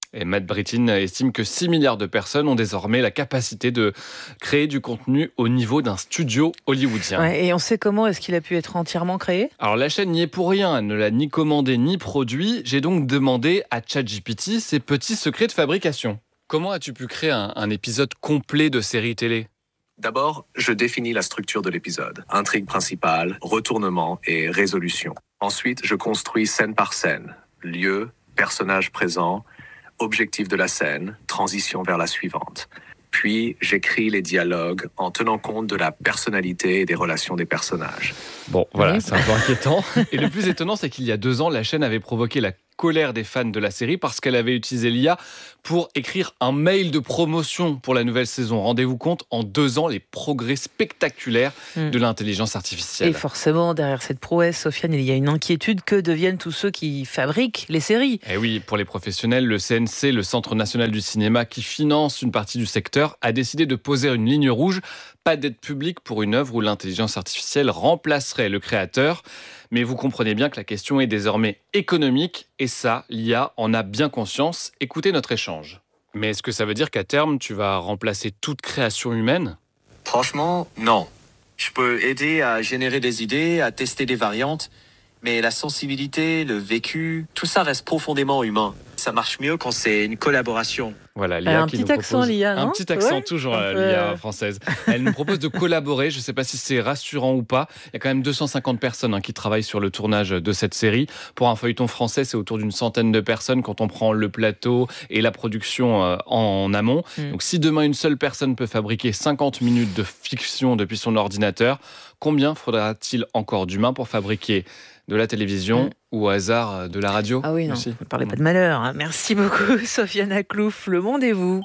Et Matt Brittin estime que 6 milliards de personnes ont désormais la capacité de créer du contenu au niveau d'un studio hollywoodien. Ouais, et on sait comment est-ce qu'il a pu être entièrement créé ? Alors la chaîne n'y est pour rien, elle ne l'a ni commandé ni produit. J'ai donc demandé à ChatGPT ses petits secrets de fabrication. Comment as-tu pu créer un épisode complet de série télé ? D'abord, je définis la structure de l'épisode. Intrigue principale, retournement et résolution. Ensuite, je construis scène par scène. Lieu, personnage présent, objectif de la scène, transition vers la suivante. Puis, j'écris les dialogues en tenant compte de la personnalité et des relations des personnages. Bon, voilà, c'est un peu inquiétant. Et le plus étonnant, c'est qu'il y a 2 ans, la chaîne avait provoqué la colère des fans de la série parce qu'elle avait utilisé l'IA pour écrire un mail de promotion pour la nouvelle saison. Rendez-vous compte, en 2 ans, les progrès spectaculaires de l'intelligence artificielle. Et forcément, derrière cette prouesse, Sofiane, il y a une inquiétude. Que deviennent tous ceux qui fabriquent les séries ? Et oui, pour les professionnels, le CNC, le Centre national du cinéma, qui finance une partie du secteur, a décidé de poser une ligne rouge. Pas d'aide publique pour une œuvre où l'intelligence artificielle remplacerait le créateur. Mais vous comprenez bien que la question est désormais économique, et ça, l'IA en a bien conscience. Écoutez notre échange. Mais est-ce que ça veut dire qu'à terme, tu vas remplacer toute création humaine ? Franchement, non. Je peux aider à générer des idées, à tester des variantes, mais la sensibilité, le vécu, tout ça reste profondément humain. Ça marche mieux quand c'est une collaboration. Voilà, l'IA un qui petit nous accent, propose... l'IA, non ? Un petit accent, ouais, toujours, l'IA française. Elle nous propose de collaborer. Je ne sais pas si c'est rassurant ou pas. Il y a quand même 250 personnes qui travaillent sur le tournage de cette série. Pour un feuilleton français, c'est autour d'une centaine de personnes quand on prend le plateau et la production en amont. Donc si demain, une seule personne peut fabriquer 50 minutes de fiction depuis son ordinateur, combien faudra-t-il encore d'humains pour fabriquer de la télévision ou au hasard de la radio? Ah oui, non, aussi. ne parlez pas de malheur. Hein. Merci beaucoup, Sofiane Aklouf. Le monde est vous.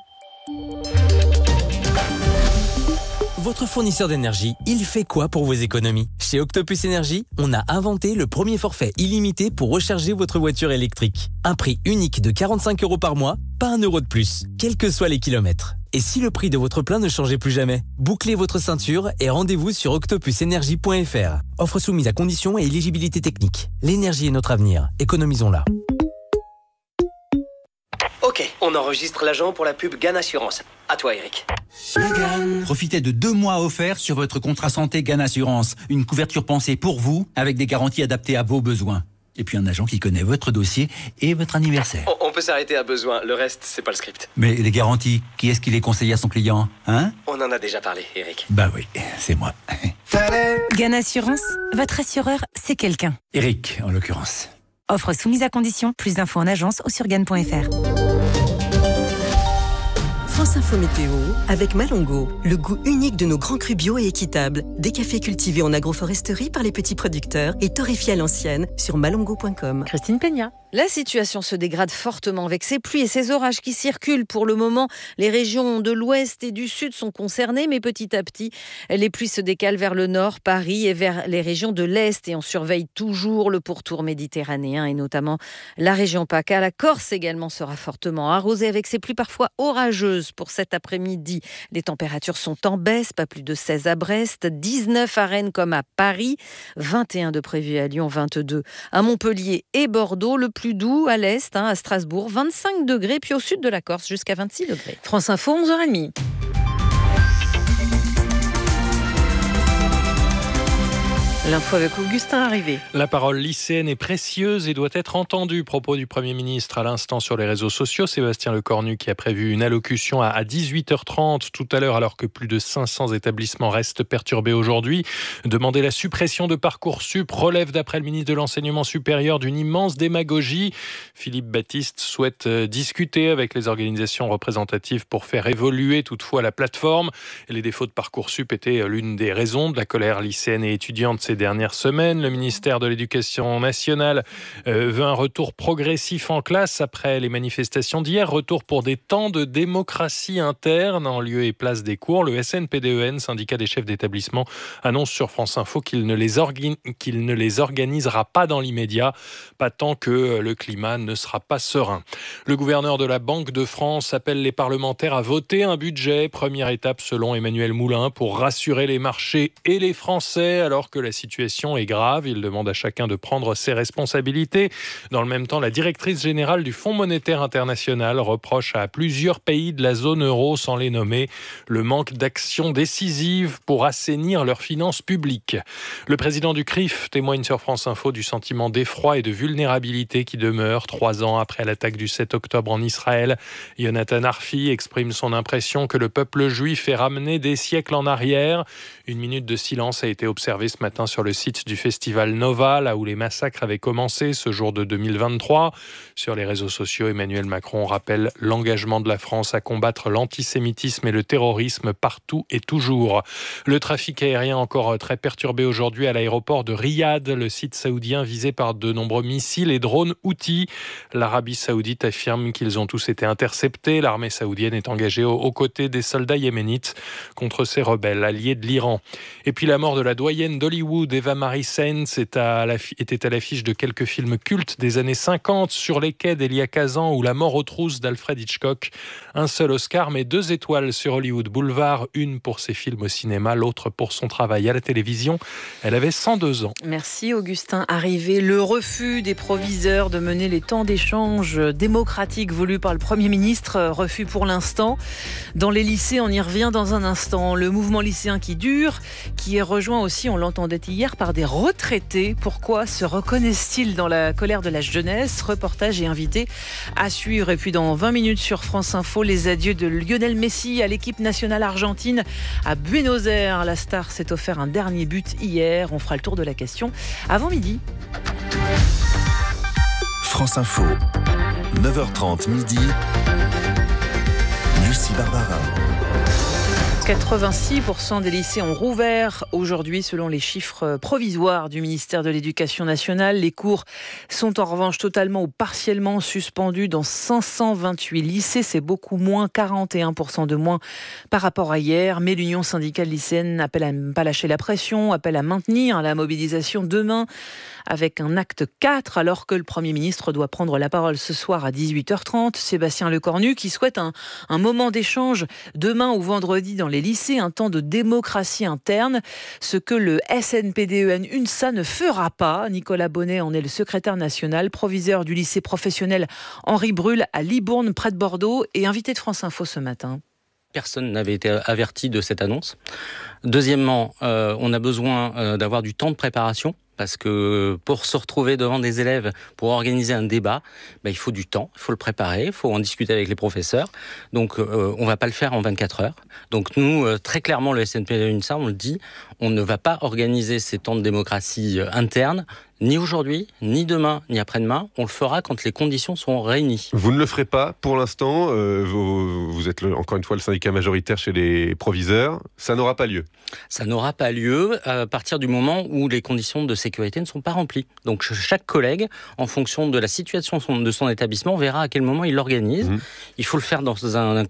Votre fournisseur d'énergie, il fait quoi pour vos économies ? Chez Octopus Énergie, on a inventé le premier forfait illimité pour recharger votre voiture électrique. Un prix unique de 45 € par mois, pas 1 € de plus, quels que soient les kilomètres. Et si le prix de votre plein ne changeait plus jamais ? Bouclez votre ceinture et rendez-vous sur octopusenergie.fr. Offre soumise à conditions et éligibilité technique. L'énergie est notre avenir, économisons-la. Ok, on enregistre l'agent pour la pub GAN Assurance. À toi, Eric. Profitez de 2 mois offerts sur votre contrat santé GAN Assurance. Une couverture pensée pour vous, avec des garanties adaptées à vos besoins. Et puis un agent qui connaît votre dossier et votre anniversaire. On peut s'arrêter à besoin, le reste, c'est pas le script. Mais les garanties, qui est-ce qui les conseille à son client, hein ? On en a déjà parlé, Eric. Bah oui, c'est moi. GAN Assurance, votre assureur, c'est quelqu'un. Eric, en l'occurrence. Offre soumise à condition, plus d'infos en agence ou sur GAN.fr. France Info Météo, avec Malongo, le goût unique de nos grands crus bio et équitables. Des cafés cultivés en agroforesterie par les petits producteurs et torréfiés à l'ancienne sur malongo.com. Christine Peña. La situation se dégrade fortement avec ces pluies et ces orages qui circulent. Pour le moment, les régions de l'ouest et du sud sont concernées, mais petit à petit, les pluies se décalent vers le nord, Paris, et vers les régions de l'est. Et on surveille toujours le pourtour méditerranéen et notamment la région PACA. La Corse également sera fortement arrosée avec ces pluies parfois orageuses pour cet après-midi. Les températures sont en baisse, pas plus de 16 à Brest, 19 à Rennes comme à Paris, 21 de prévu à Lyon, 22 à Montpellier et Bordeaux. Le plus doux à l'est, à Strasbourg, 25 degrés, puis au sud de la Corse, jusqu'à 26 degrés. France Info, 11h30. L'info avec Augustin Arrivé. La parole lycéenne est précieuse et doit être entendue. Propos du Premier ministre à l'instant sur les réseaux sociaux. Sébastien Lecornu qui a prévu une allocution à 18h30 tout à l'heure alors que plus de 500 établissements restent perturbés aujourd'hui. Demander la suppression de Parcoursup relève d'après le ministre de l'Enseignement supérieur d'une immense démagogie. Philippe Baptiste souhaite discuter avec les organisations représentatives pour faire évoluer toutefois la plateforme. Et les défauts de Parcoursup étaient l'une des raisons de la colère lycéenne et étudiante ces dernières semaines. Le ministère de l'Éducation nationale veut un retour progressif en classe après les manifestations d'hier. Retour pour des temps de démocratie interne en lieu et place des cours. Le SNPDEN, syndicat des chefs d'établissement, annonce sur France Info qu'il ne les organisera pas dans l'immédiat, pas tant que le climat ne sera pas serein. Le gouverneur de la Banque de France appelle les parlementaires à voter un budget. Première étape selon Emmanuel Moulin pour rassurer les marchés et les Français alors que la situation est grave. Il demande à chacun de prendre ses responsabilités. Dans le même temps, la directrice générale du Fonds monétaire international reproche à plusieurs pays de la zone euro, sans les nommer, le manque d'action décisive pour assainir leurs finances publiques. Le président du CRIF témoigne sur France Info du sentiment d'effroi et de vulnérabilité qui demeure 3 ans après l'attaque du 7 octobre en Israël. Jonathan Arfi exprime son impression que le peuple juif est ramené des siècles en arrière. Une minute de silence a été observée ce matin sur le site du festival Nova, là où les massacres avaient commencé ce jour de 2023. Sur les réseaux sociaux, Emmanuel Macron rappelle l'engagement de la France à combattre l'antisémitisme et le terrorisme partout et toujours. Le trafic aérien encore très perturbé aujourd'hui à l'aéroport de Riyad, le site saoudien visé par de nombreux missiles et drones Houthis. L'Arabie saoudite affirme qu'ils ont tous été interceptés. L'armée saoudienne est engagée aux côtés des soldats yéménites contre ces rebelles alliés de l'Iran. Et puis la mort de la doyenne d'Hollywood, Eva Marie Sainz, était à l'affiche de quelques films cultes des années 50, Sur les quais d'Elia Kazan ou La mort aux trousses d'Alfred Hitchcock. Un seul Oscar, mais 2 étoiles sur Hollywood Boulevard, une pour ses films au cinéma, l'autre pour son travail à la télévision. Elle avait 102 ans. Merci Augustin. Arrivé le refus des proviseurs de mener les temps d'échange démocratiques voulus par le Premier ministre. Refus pour l'instant. Dans les lycées, on y revient dans un instant. Le mouvement lycéen qui dure, qui est rejoint aussi, on l'entendait hier, par des retraités. Pourquoi se reconnaissent-ils dans la colère de la jeunesse? Reportage et invité à suivre. Et puis dans 20 minutes sur France Info, les adieux de Lionel Messi à l'équipe nationale argentine à Buenos Aires. La star s'est offert un dernier but hier. On fera le tour de la question avant midi. France Info, 9h30 midi. Lucie Barbara. 86% des lycées ont rouvert aujourd'hui selon les chiffres provisoires du ministère de l'Éducation nationale. Les cours sont en revanche totalement ou partiellement suspendus dans 528 lycées. C'est beaucoup moins, 41% de moins par rapport à hier. Mais l'Union syndicale lycéenne appelle à ne pas lâcher la pression, appelle à maintenir la mobilisation demain avec un acte 4 alors que le Premier ministre doit prendre la parole ce soir à 18h30. Sébastien Lecornu qui souhaite un moment d'échange demain ou vendredi dans les lycées, un temps de démocratie interne, ce que le SNPDEN-UNSA ne fera pas. Nicolas Bonnet en est le secrétaire national, proviseur du lycée professionnel Henri Brul à Libourne, près de Bordeaux, et invité de France Info ce matin. Personne n'avait été averti de cette annonce. Deuxièmement, on a besoin d'avoir du temps de préparation. Parce que pour se retrouver devant des élèves, pour organiser un débat, il faut du temps, il faut le préparer, il faut en discuter avec les professeurs. Donc on ne va pas le faire en 24 heures. Donc nous, très clairement, le SNPDE-UNSA, on le dit, on ne va pas organiser ces temps de démocratie interne, ni aujourd'hui, ni demain, ni après-demain. On le fera quand les conditions seront réunies. Vous ne le ferez pas pour l'instant. Vous êtes encore une fois le syndicat majoritaire chez les proviseurs. Ça n'aura pas lieu. Ça n'aura pas lieu à partir du moment où les conditions de sécurité ne sont pas remplies. Donc chaque collègue, en fonction de la situation de son établissement, verra à quel moment il l'organise. Il faut le faire dans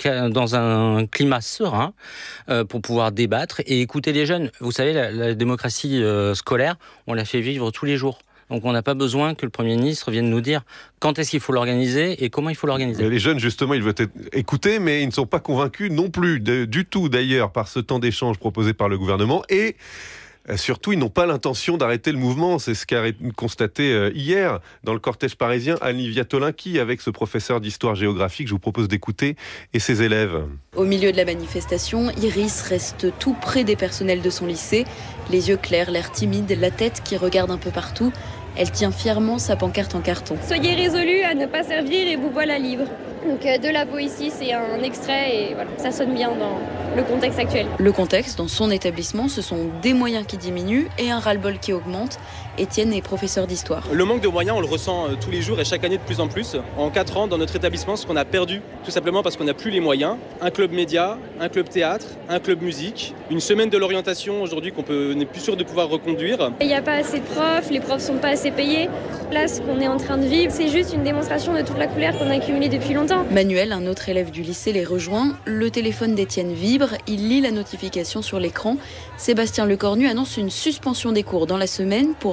un climat serein pour pouvoir débattre et écouter les jeunes. Vous savez, la démocratie scolaire, on la fait vivre tous les jours. Donc on n'a pas besoin que le Premier ministre vienne nous dire quand est-ce qu'il faut l'organiser et comment il faut l'organiser. Les jeunes, justement, ils veulent être écoutés, mais ils ne sont pas convaincus non plus du tout, d'ailleurs, par ce temps d'échange proposé par le gouvernement. Et surtout, ils n'ont pas l'intention d'arrêter le mouvement. C'est ce qu'a constaté hier dans le cortège parisien Annie Viatolinki avec ce professeur d'histoire-géographie que je vous propose d'écouter et ses élèves. Au milieu de la manifestation, Iris reste tout près des personnels de son lycée. Les yeux clairs, l'air timide, la tête qui regarde un peu partout. Elle tient fièrement sa pancarte en carton. Soyez résolus à ne pas servir et vous voilà libre. Donc de la poésie, c'est un extrait et voilà, ça sonne bien dans le contexte actuel. Le contexte, dans son établissement, ce sont des moyens qui diminuent et un ras-le-bol qui augmente. Étienne est professeur d'histoire. Le manque de moyens, on le ressent tous les jours et chaque année de plus en plus. En 4 ans, dans notre établissement, ce qu'on a perdu, tout simplement parce qu'on n'a plus les moyens. Un club média, un club théâtre, un club musique, une semaine de l'orientation aujourd'hui qu'on n'est plus sûr de pouvoir reconduire. Il n'y a pas assez de profs, les profs ne sont pas assez payés. Là, ce qu'on est en train de vivre, c'est juste une démonstration de toute la colère qu'on a accumulée depuis longtemps. Manuel, un autre élève du lycée, les rejoint. Le téléphone d'Étienne vibre, il lit la notification sur l'écran. Sébastien Lecornu annonce une suspension des cours dans la semaine pour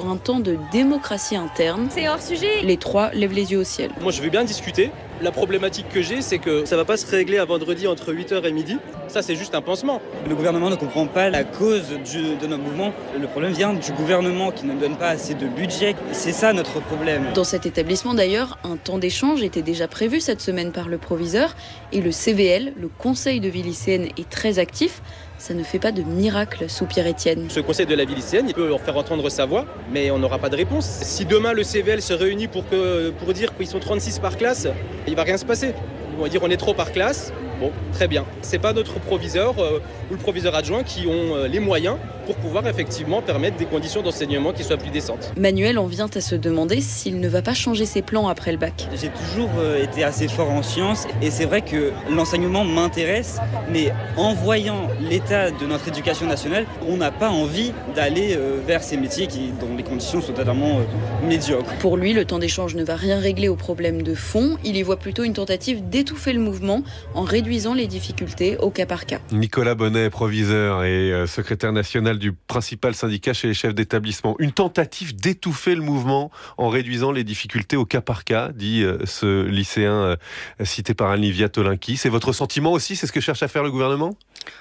un temps de démocratie interne. C'est hors sujet. Les trois lèvent les yeux au ciel. Moi, je veux bien discuter. La problématique que j'ai, c'est que ça va pas se régler à vendredi entre 8h et midi. Ça, c'est juste un pansement. Le gouvernement ne comprend pas la cause de notre mouvement. Le problème vient du gouvernement qui ne donne pas assez de budget. C'est ça notre problème. Dans cet établissement d'ailleurs, un temps d'échange était déjà prévu cette semaine par le proviseur et le CVL, le conseil de vie lycéenne, est très actif. Ça ne fait pas de miracle, soupire Étienne. Ce conseil de la vie lycéenne, il peut leur faire entendre sa voix, mais on n'aura pas de réponse. Si demain le CVL se réunit pour dire qu'ils sont 36 par classe, il va rien se passer. Ils vont dire on est trop par classe. Bon, très bien. C'est pas notre proviseur ou le proviseur adjoint qui ont les moyens pour pouvoir effectivement permettre des conditions d'enseignement qui soient plus décentes. Manuel en vient à se demander s'il ne va pas changer ses plans après le bac. J'ai toujours été assez fort en sciences et c'est vrai que l'enseignement m'intéresse, mais en voyant l'état de notre éducation nationale, on n'a pas envie d'aller vers ces métiers dont les conditions sont totalement médiocres. Pour lui, le temps d'échange ne va rien régler aux problèmes de fond. Il y voit plutôt une tentative d'étouffer le mouvement en réduisant les difficultés au cas par cas. Nicolas Bonnet, proviseur et secrétaire national du principal syndicat chez les chefs d'établissement. Une tentative d'étouffer le mouvement en réduisant les difficultés au cas par cas, dit ce lycéen cité par Anne-Livia Tolinki. C'est votre sentiment aussi? C'est ce que cherche à faire le gouvernement?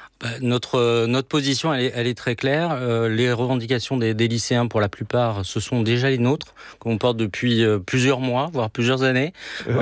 Notre position, elle est très claire. Les revendications des lycéens, pour la plupart, ce sont déjà les nôtres, qu'on porte depuis plusieurs mois, voire plusieurs années.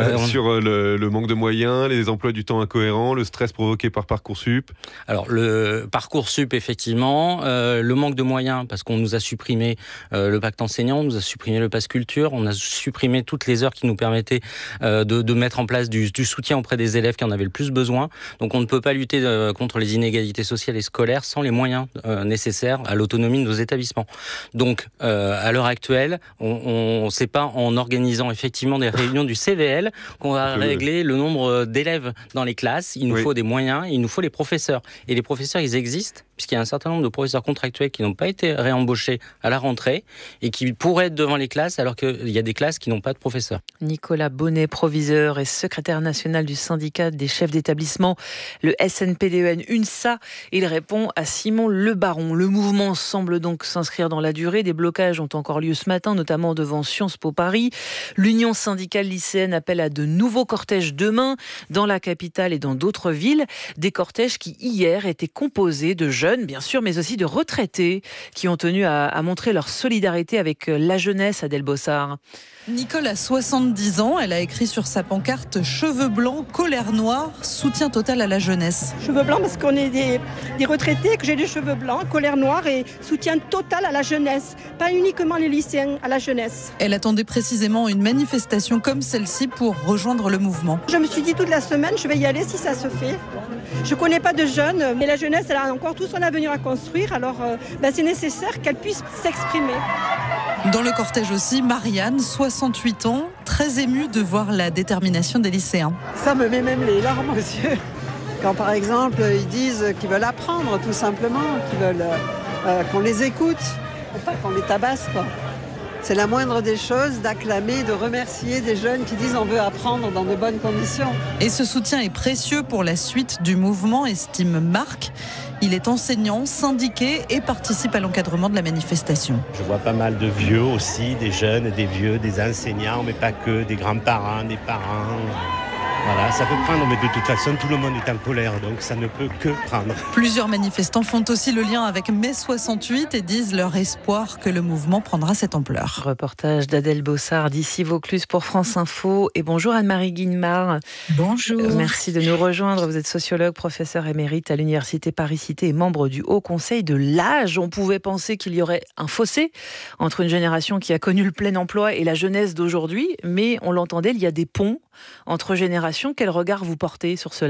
Sur le manque de moyens, les emplois du temps incohérents, le stress provoqué par Parcoursup. Alors, le Parcoursup, effectivement, le manque de moyens, parce qu'on nous a supprimé le pacte enseignant, on nous a supprimé le pass culture, on a supprimé toutes les heures qui nous permettaient de mettre en place du soutien auprès des élèves qui en avaient le plus besoin. Donc, on ne peut pas lutter contre les inégalités sociales et scolaires sans les moyens nécessaires à l'autonomie de nos établissements. Donc, à l'heure actuelle, on sait pas en organisant effectivement des réunions du CVL qu'on va régler le nombre d'élèves dans les classes. Il nous faut des moyens, il nous faut les professeurs. Et les professeurs, ils existent, puisqu'il y a un certain nombre de professeurs contractuels qui n'ont pas été réembauchés à la rentrée et qui pourraient être devant les classes alors qu'il y a des classes qui n'ont pas de professeurs. Nicolas Bonnet, proviseur et secrétaire national du syndicat des chefs d'établissement, le SNPDEN UNSA. Il répond à Simon Le Baron. Le mouvement semble donc s'inscrire dans la durée. Des blocages ont encore lieu ce matin, notamment devant Sciences Po Paris. L'Union syndicale lycéenne appelle à de nouveaux cortèges demain dans la capitale et dans d'autres villes. Des cortèges qui, hier, étaient composés de jeunes, bien sûr, mais aussi de retraités qui ont tenu à montrer leur solidarité avec la jeunesse, Adèle Bossard. Nicole a 70 ans, elle a écrit sur sa pancarte « Cheveux blancs, colère noire, soutien total à la jeunesse ». Cheveux blancs parce qu'on est des retraités, que j'ai des cheveux blancs, colère noire et soutien total à la jeunesse. Pas uniquement les lycéens, à la jeunesse. Elle attendait précisément une manifestation comme celle-ci pour rejoindre le mouvement. Je me suis dit toute la semaine, je vais y aller si ça se fait. Je ne connais pas de jeunes, mais la jeunesse, elle a encore tout son avenir à construire, alors c'est nécessaire qu'elle puisse s'exprimer. Dans le cortège aussi, Marianne, 68 ans, très émue de voir la détermination des lycéens. Ça me met même les larmes aux yeux. Quand par exemple, ils disent qu'ils veulent apprendre tout simplement, qu'ils veulent qu'on les écoute, et pas qu'on les tabasse, quoi. C'est la moindre des choses d'acclamer, de remercier des jeunes qui disent on veut apprendre dans de bonnes conditions. Et ce soutien est précieux pour la suite du mouvement, estime Marc. Il est enseignant, syndiqué et participe à l'encadrement de la manifestation. Je vois pas mal de vieux aussi, des jeunes, des vieux, des enseignants, mais pas que, des grands-parents, des parents. Voilà, ça peut prendre, mais de toute façon, tout le monde est en colère, donc ça ne peut que prendre. Plusieurs manifestants font aussi le lien avec mai 68 et disent leur espoir que le mouvement prendra cette ampleur. Reportage d'Adèle Bossard d'ici Vaucluse pour France Info. Et bonjour Anne-Marie Guillemard. Bonjour. Merci de nous rejoindre. Vous êtes sociologue, professeur émérite à l'Université Paris-Cité et membre du Haut Conseil de l'âge. On pouvait penser qu'il y aurait un fossé entre une génération qui a connu le plein emploi et la jeunesse d'aujourd'hui, mais on l'entendait, il y a des ponts entre générations. Quel regard vous portez sur cela ?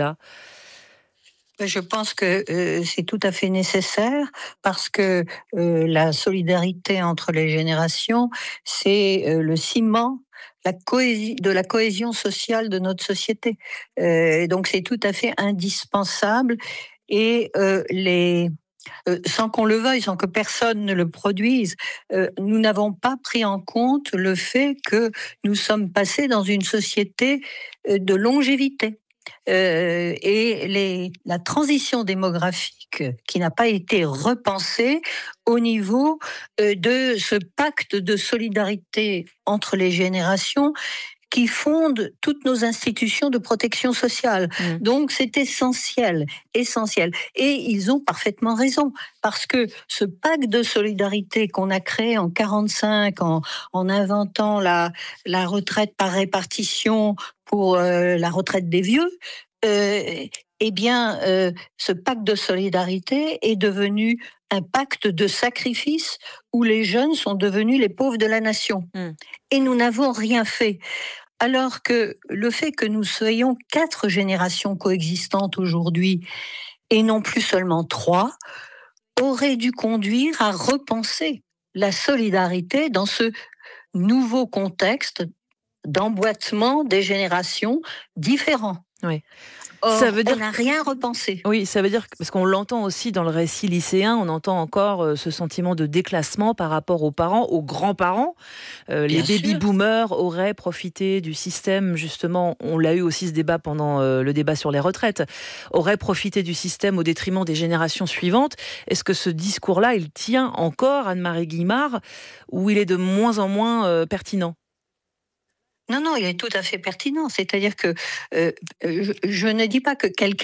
Je pense que c'est tout à fait nécessaire parce que la solidarité entre les générations, c'est le ciment de la cohésion sociale de notre société. Donc c'est tout à fait indispensable et sans qu'on le veuille, sans que personne ne le produise, nous n'avons pas pris en compte le fait que nous sommes passés dans une société de longévité. et la transition démographique qui n'a pas été repensée au niveau de ce pacte de solidarité entre les générations qui fonde toutes nos institutions de protection sociale. Donc c'est essentiel. Et ils ont parfaitement raison, parce que ce pacte de solidarité qu'on a créé en 1945 en inventant la retraite par répartition pour la retraite des vieux, ce pacte de solidarité est devenu un pacte de sacrifice où les jeunes sont devenus les pauvres de la nation. Et nous n'avons rien fait. Alors que le fait que nous soyons 4 générations coexistantes aujourd'hui, et non plus seulement 3, aurait dû conduire à repenser la solidarité dans ce nouveau contexte d'emboîtement des générations différents. Oui. Or, ça veut dire on n'a rien repensé. Oui, ça veut dire, parce qu'on l'entend aussi dans le récit lycéen, on entend encore ce sentiment de déclassement par rapport aux parents, aux grands-parents. Les baby-boomers auraient profité du système, justement, on l'a eu aussi ce débat pendant le débat sur les retraites, auraient profité du système au détriment des générations suivantes. Est-ce que ce discours-là, il tient encore, Anne-Marie Guimard, ou il est de moins en moins pertinent ? Non, il est tout à fait pertinent. C'est-à-dire que je ne dis pas que quelqu'un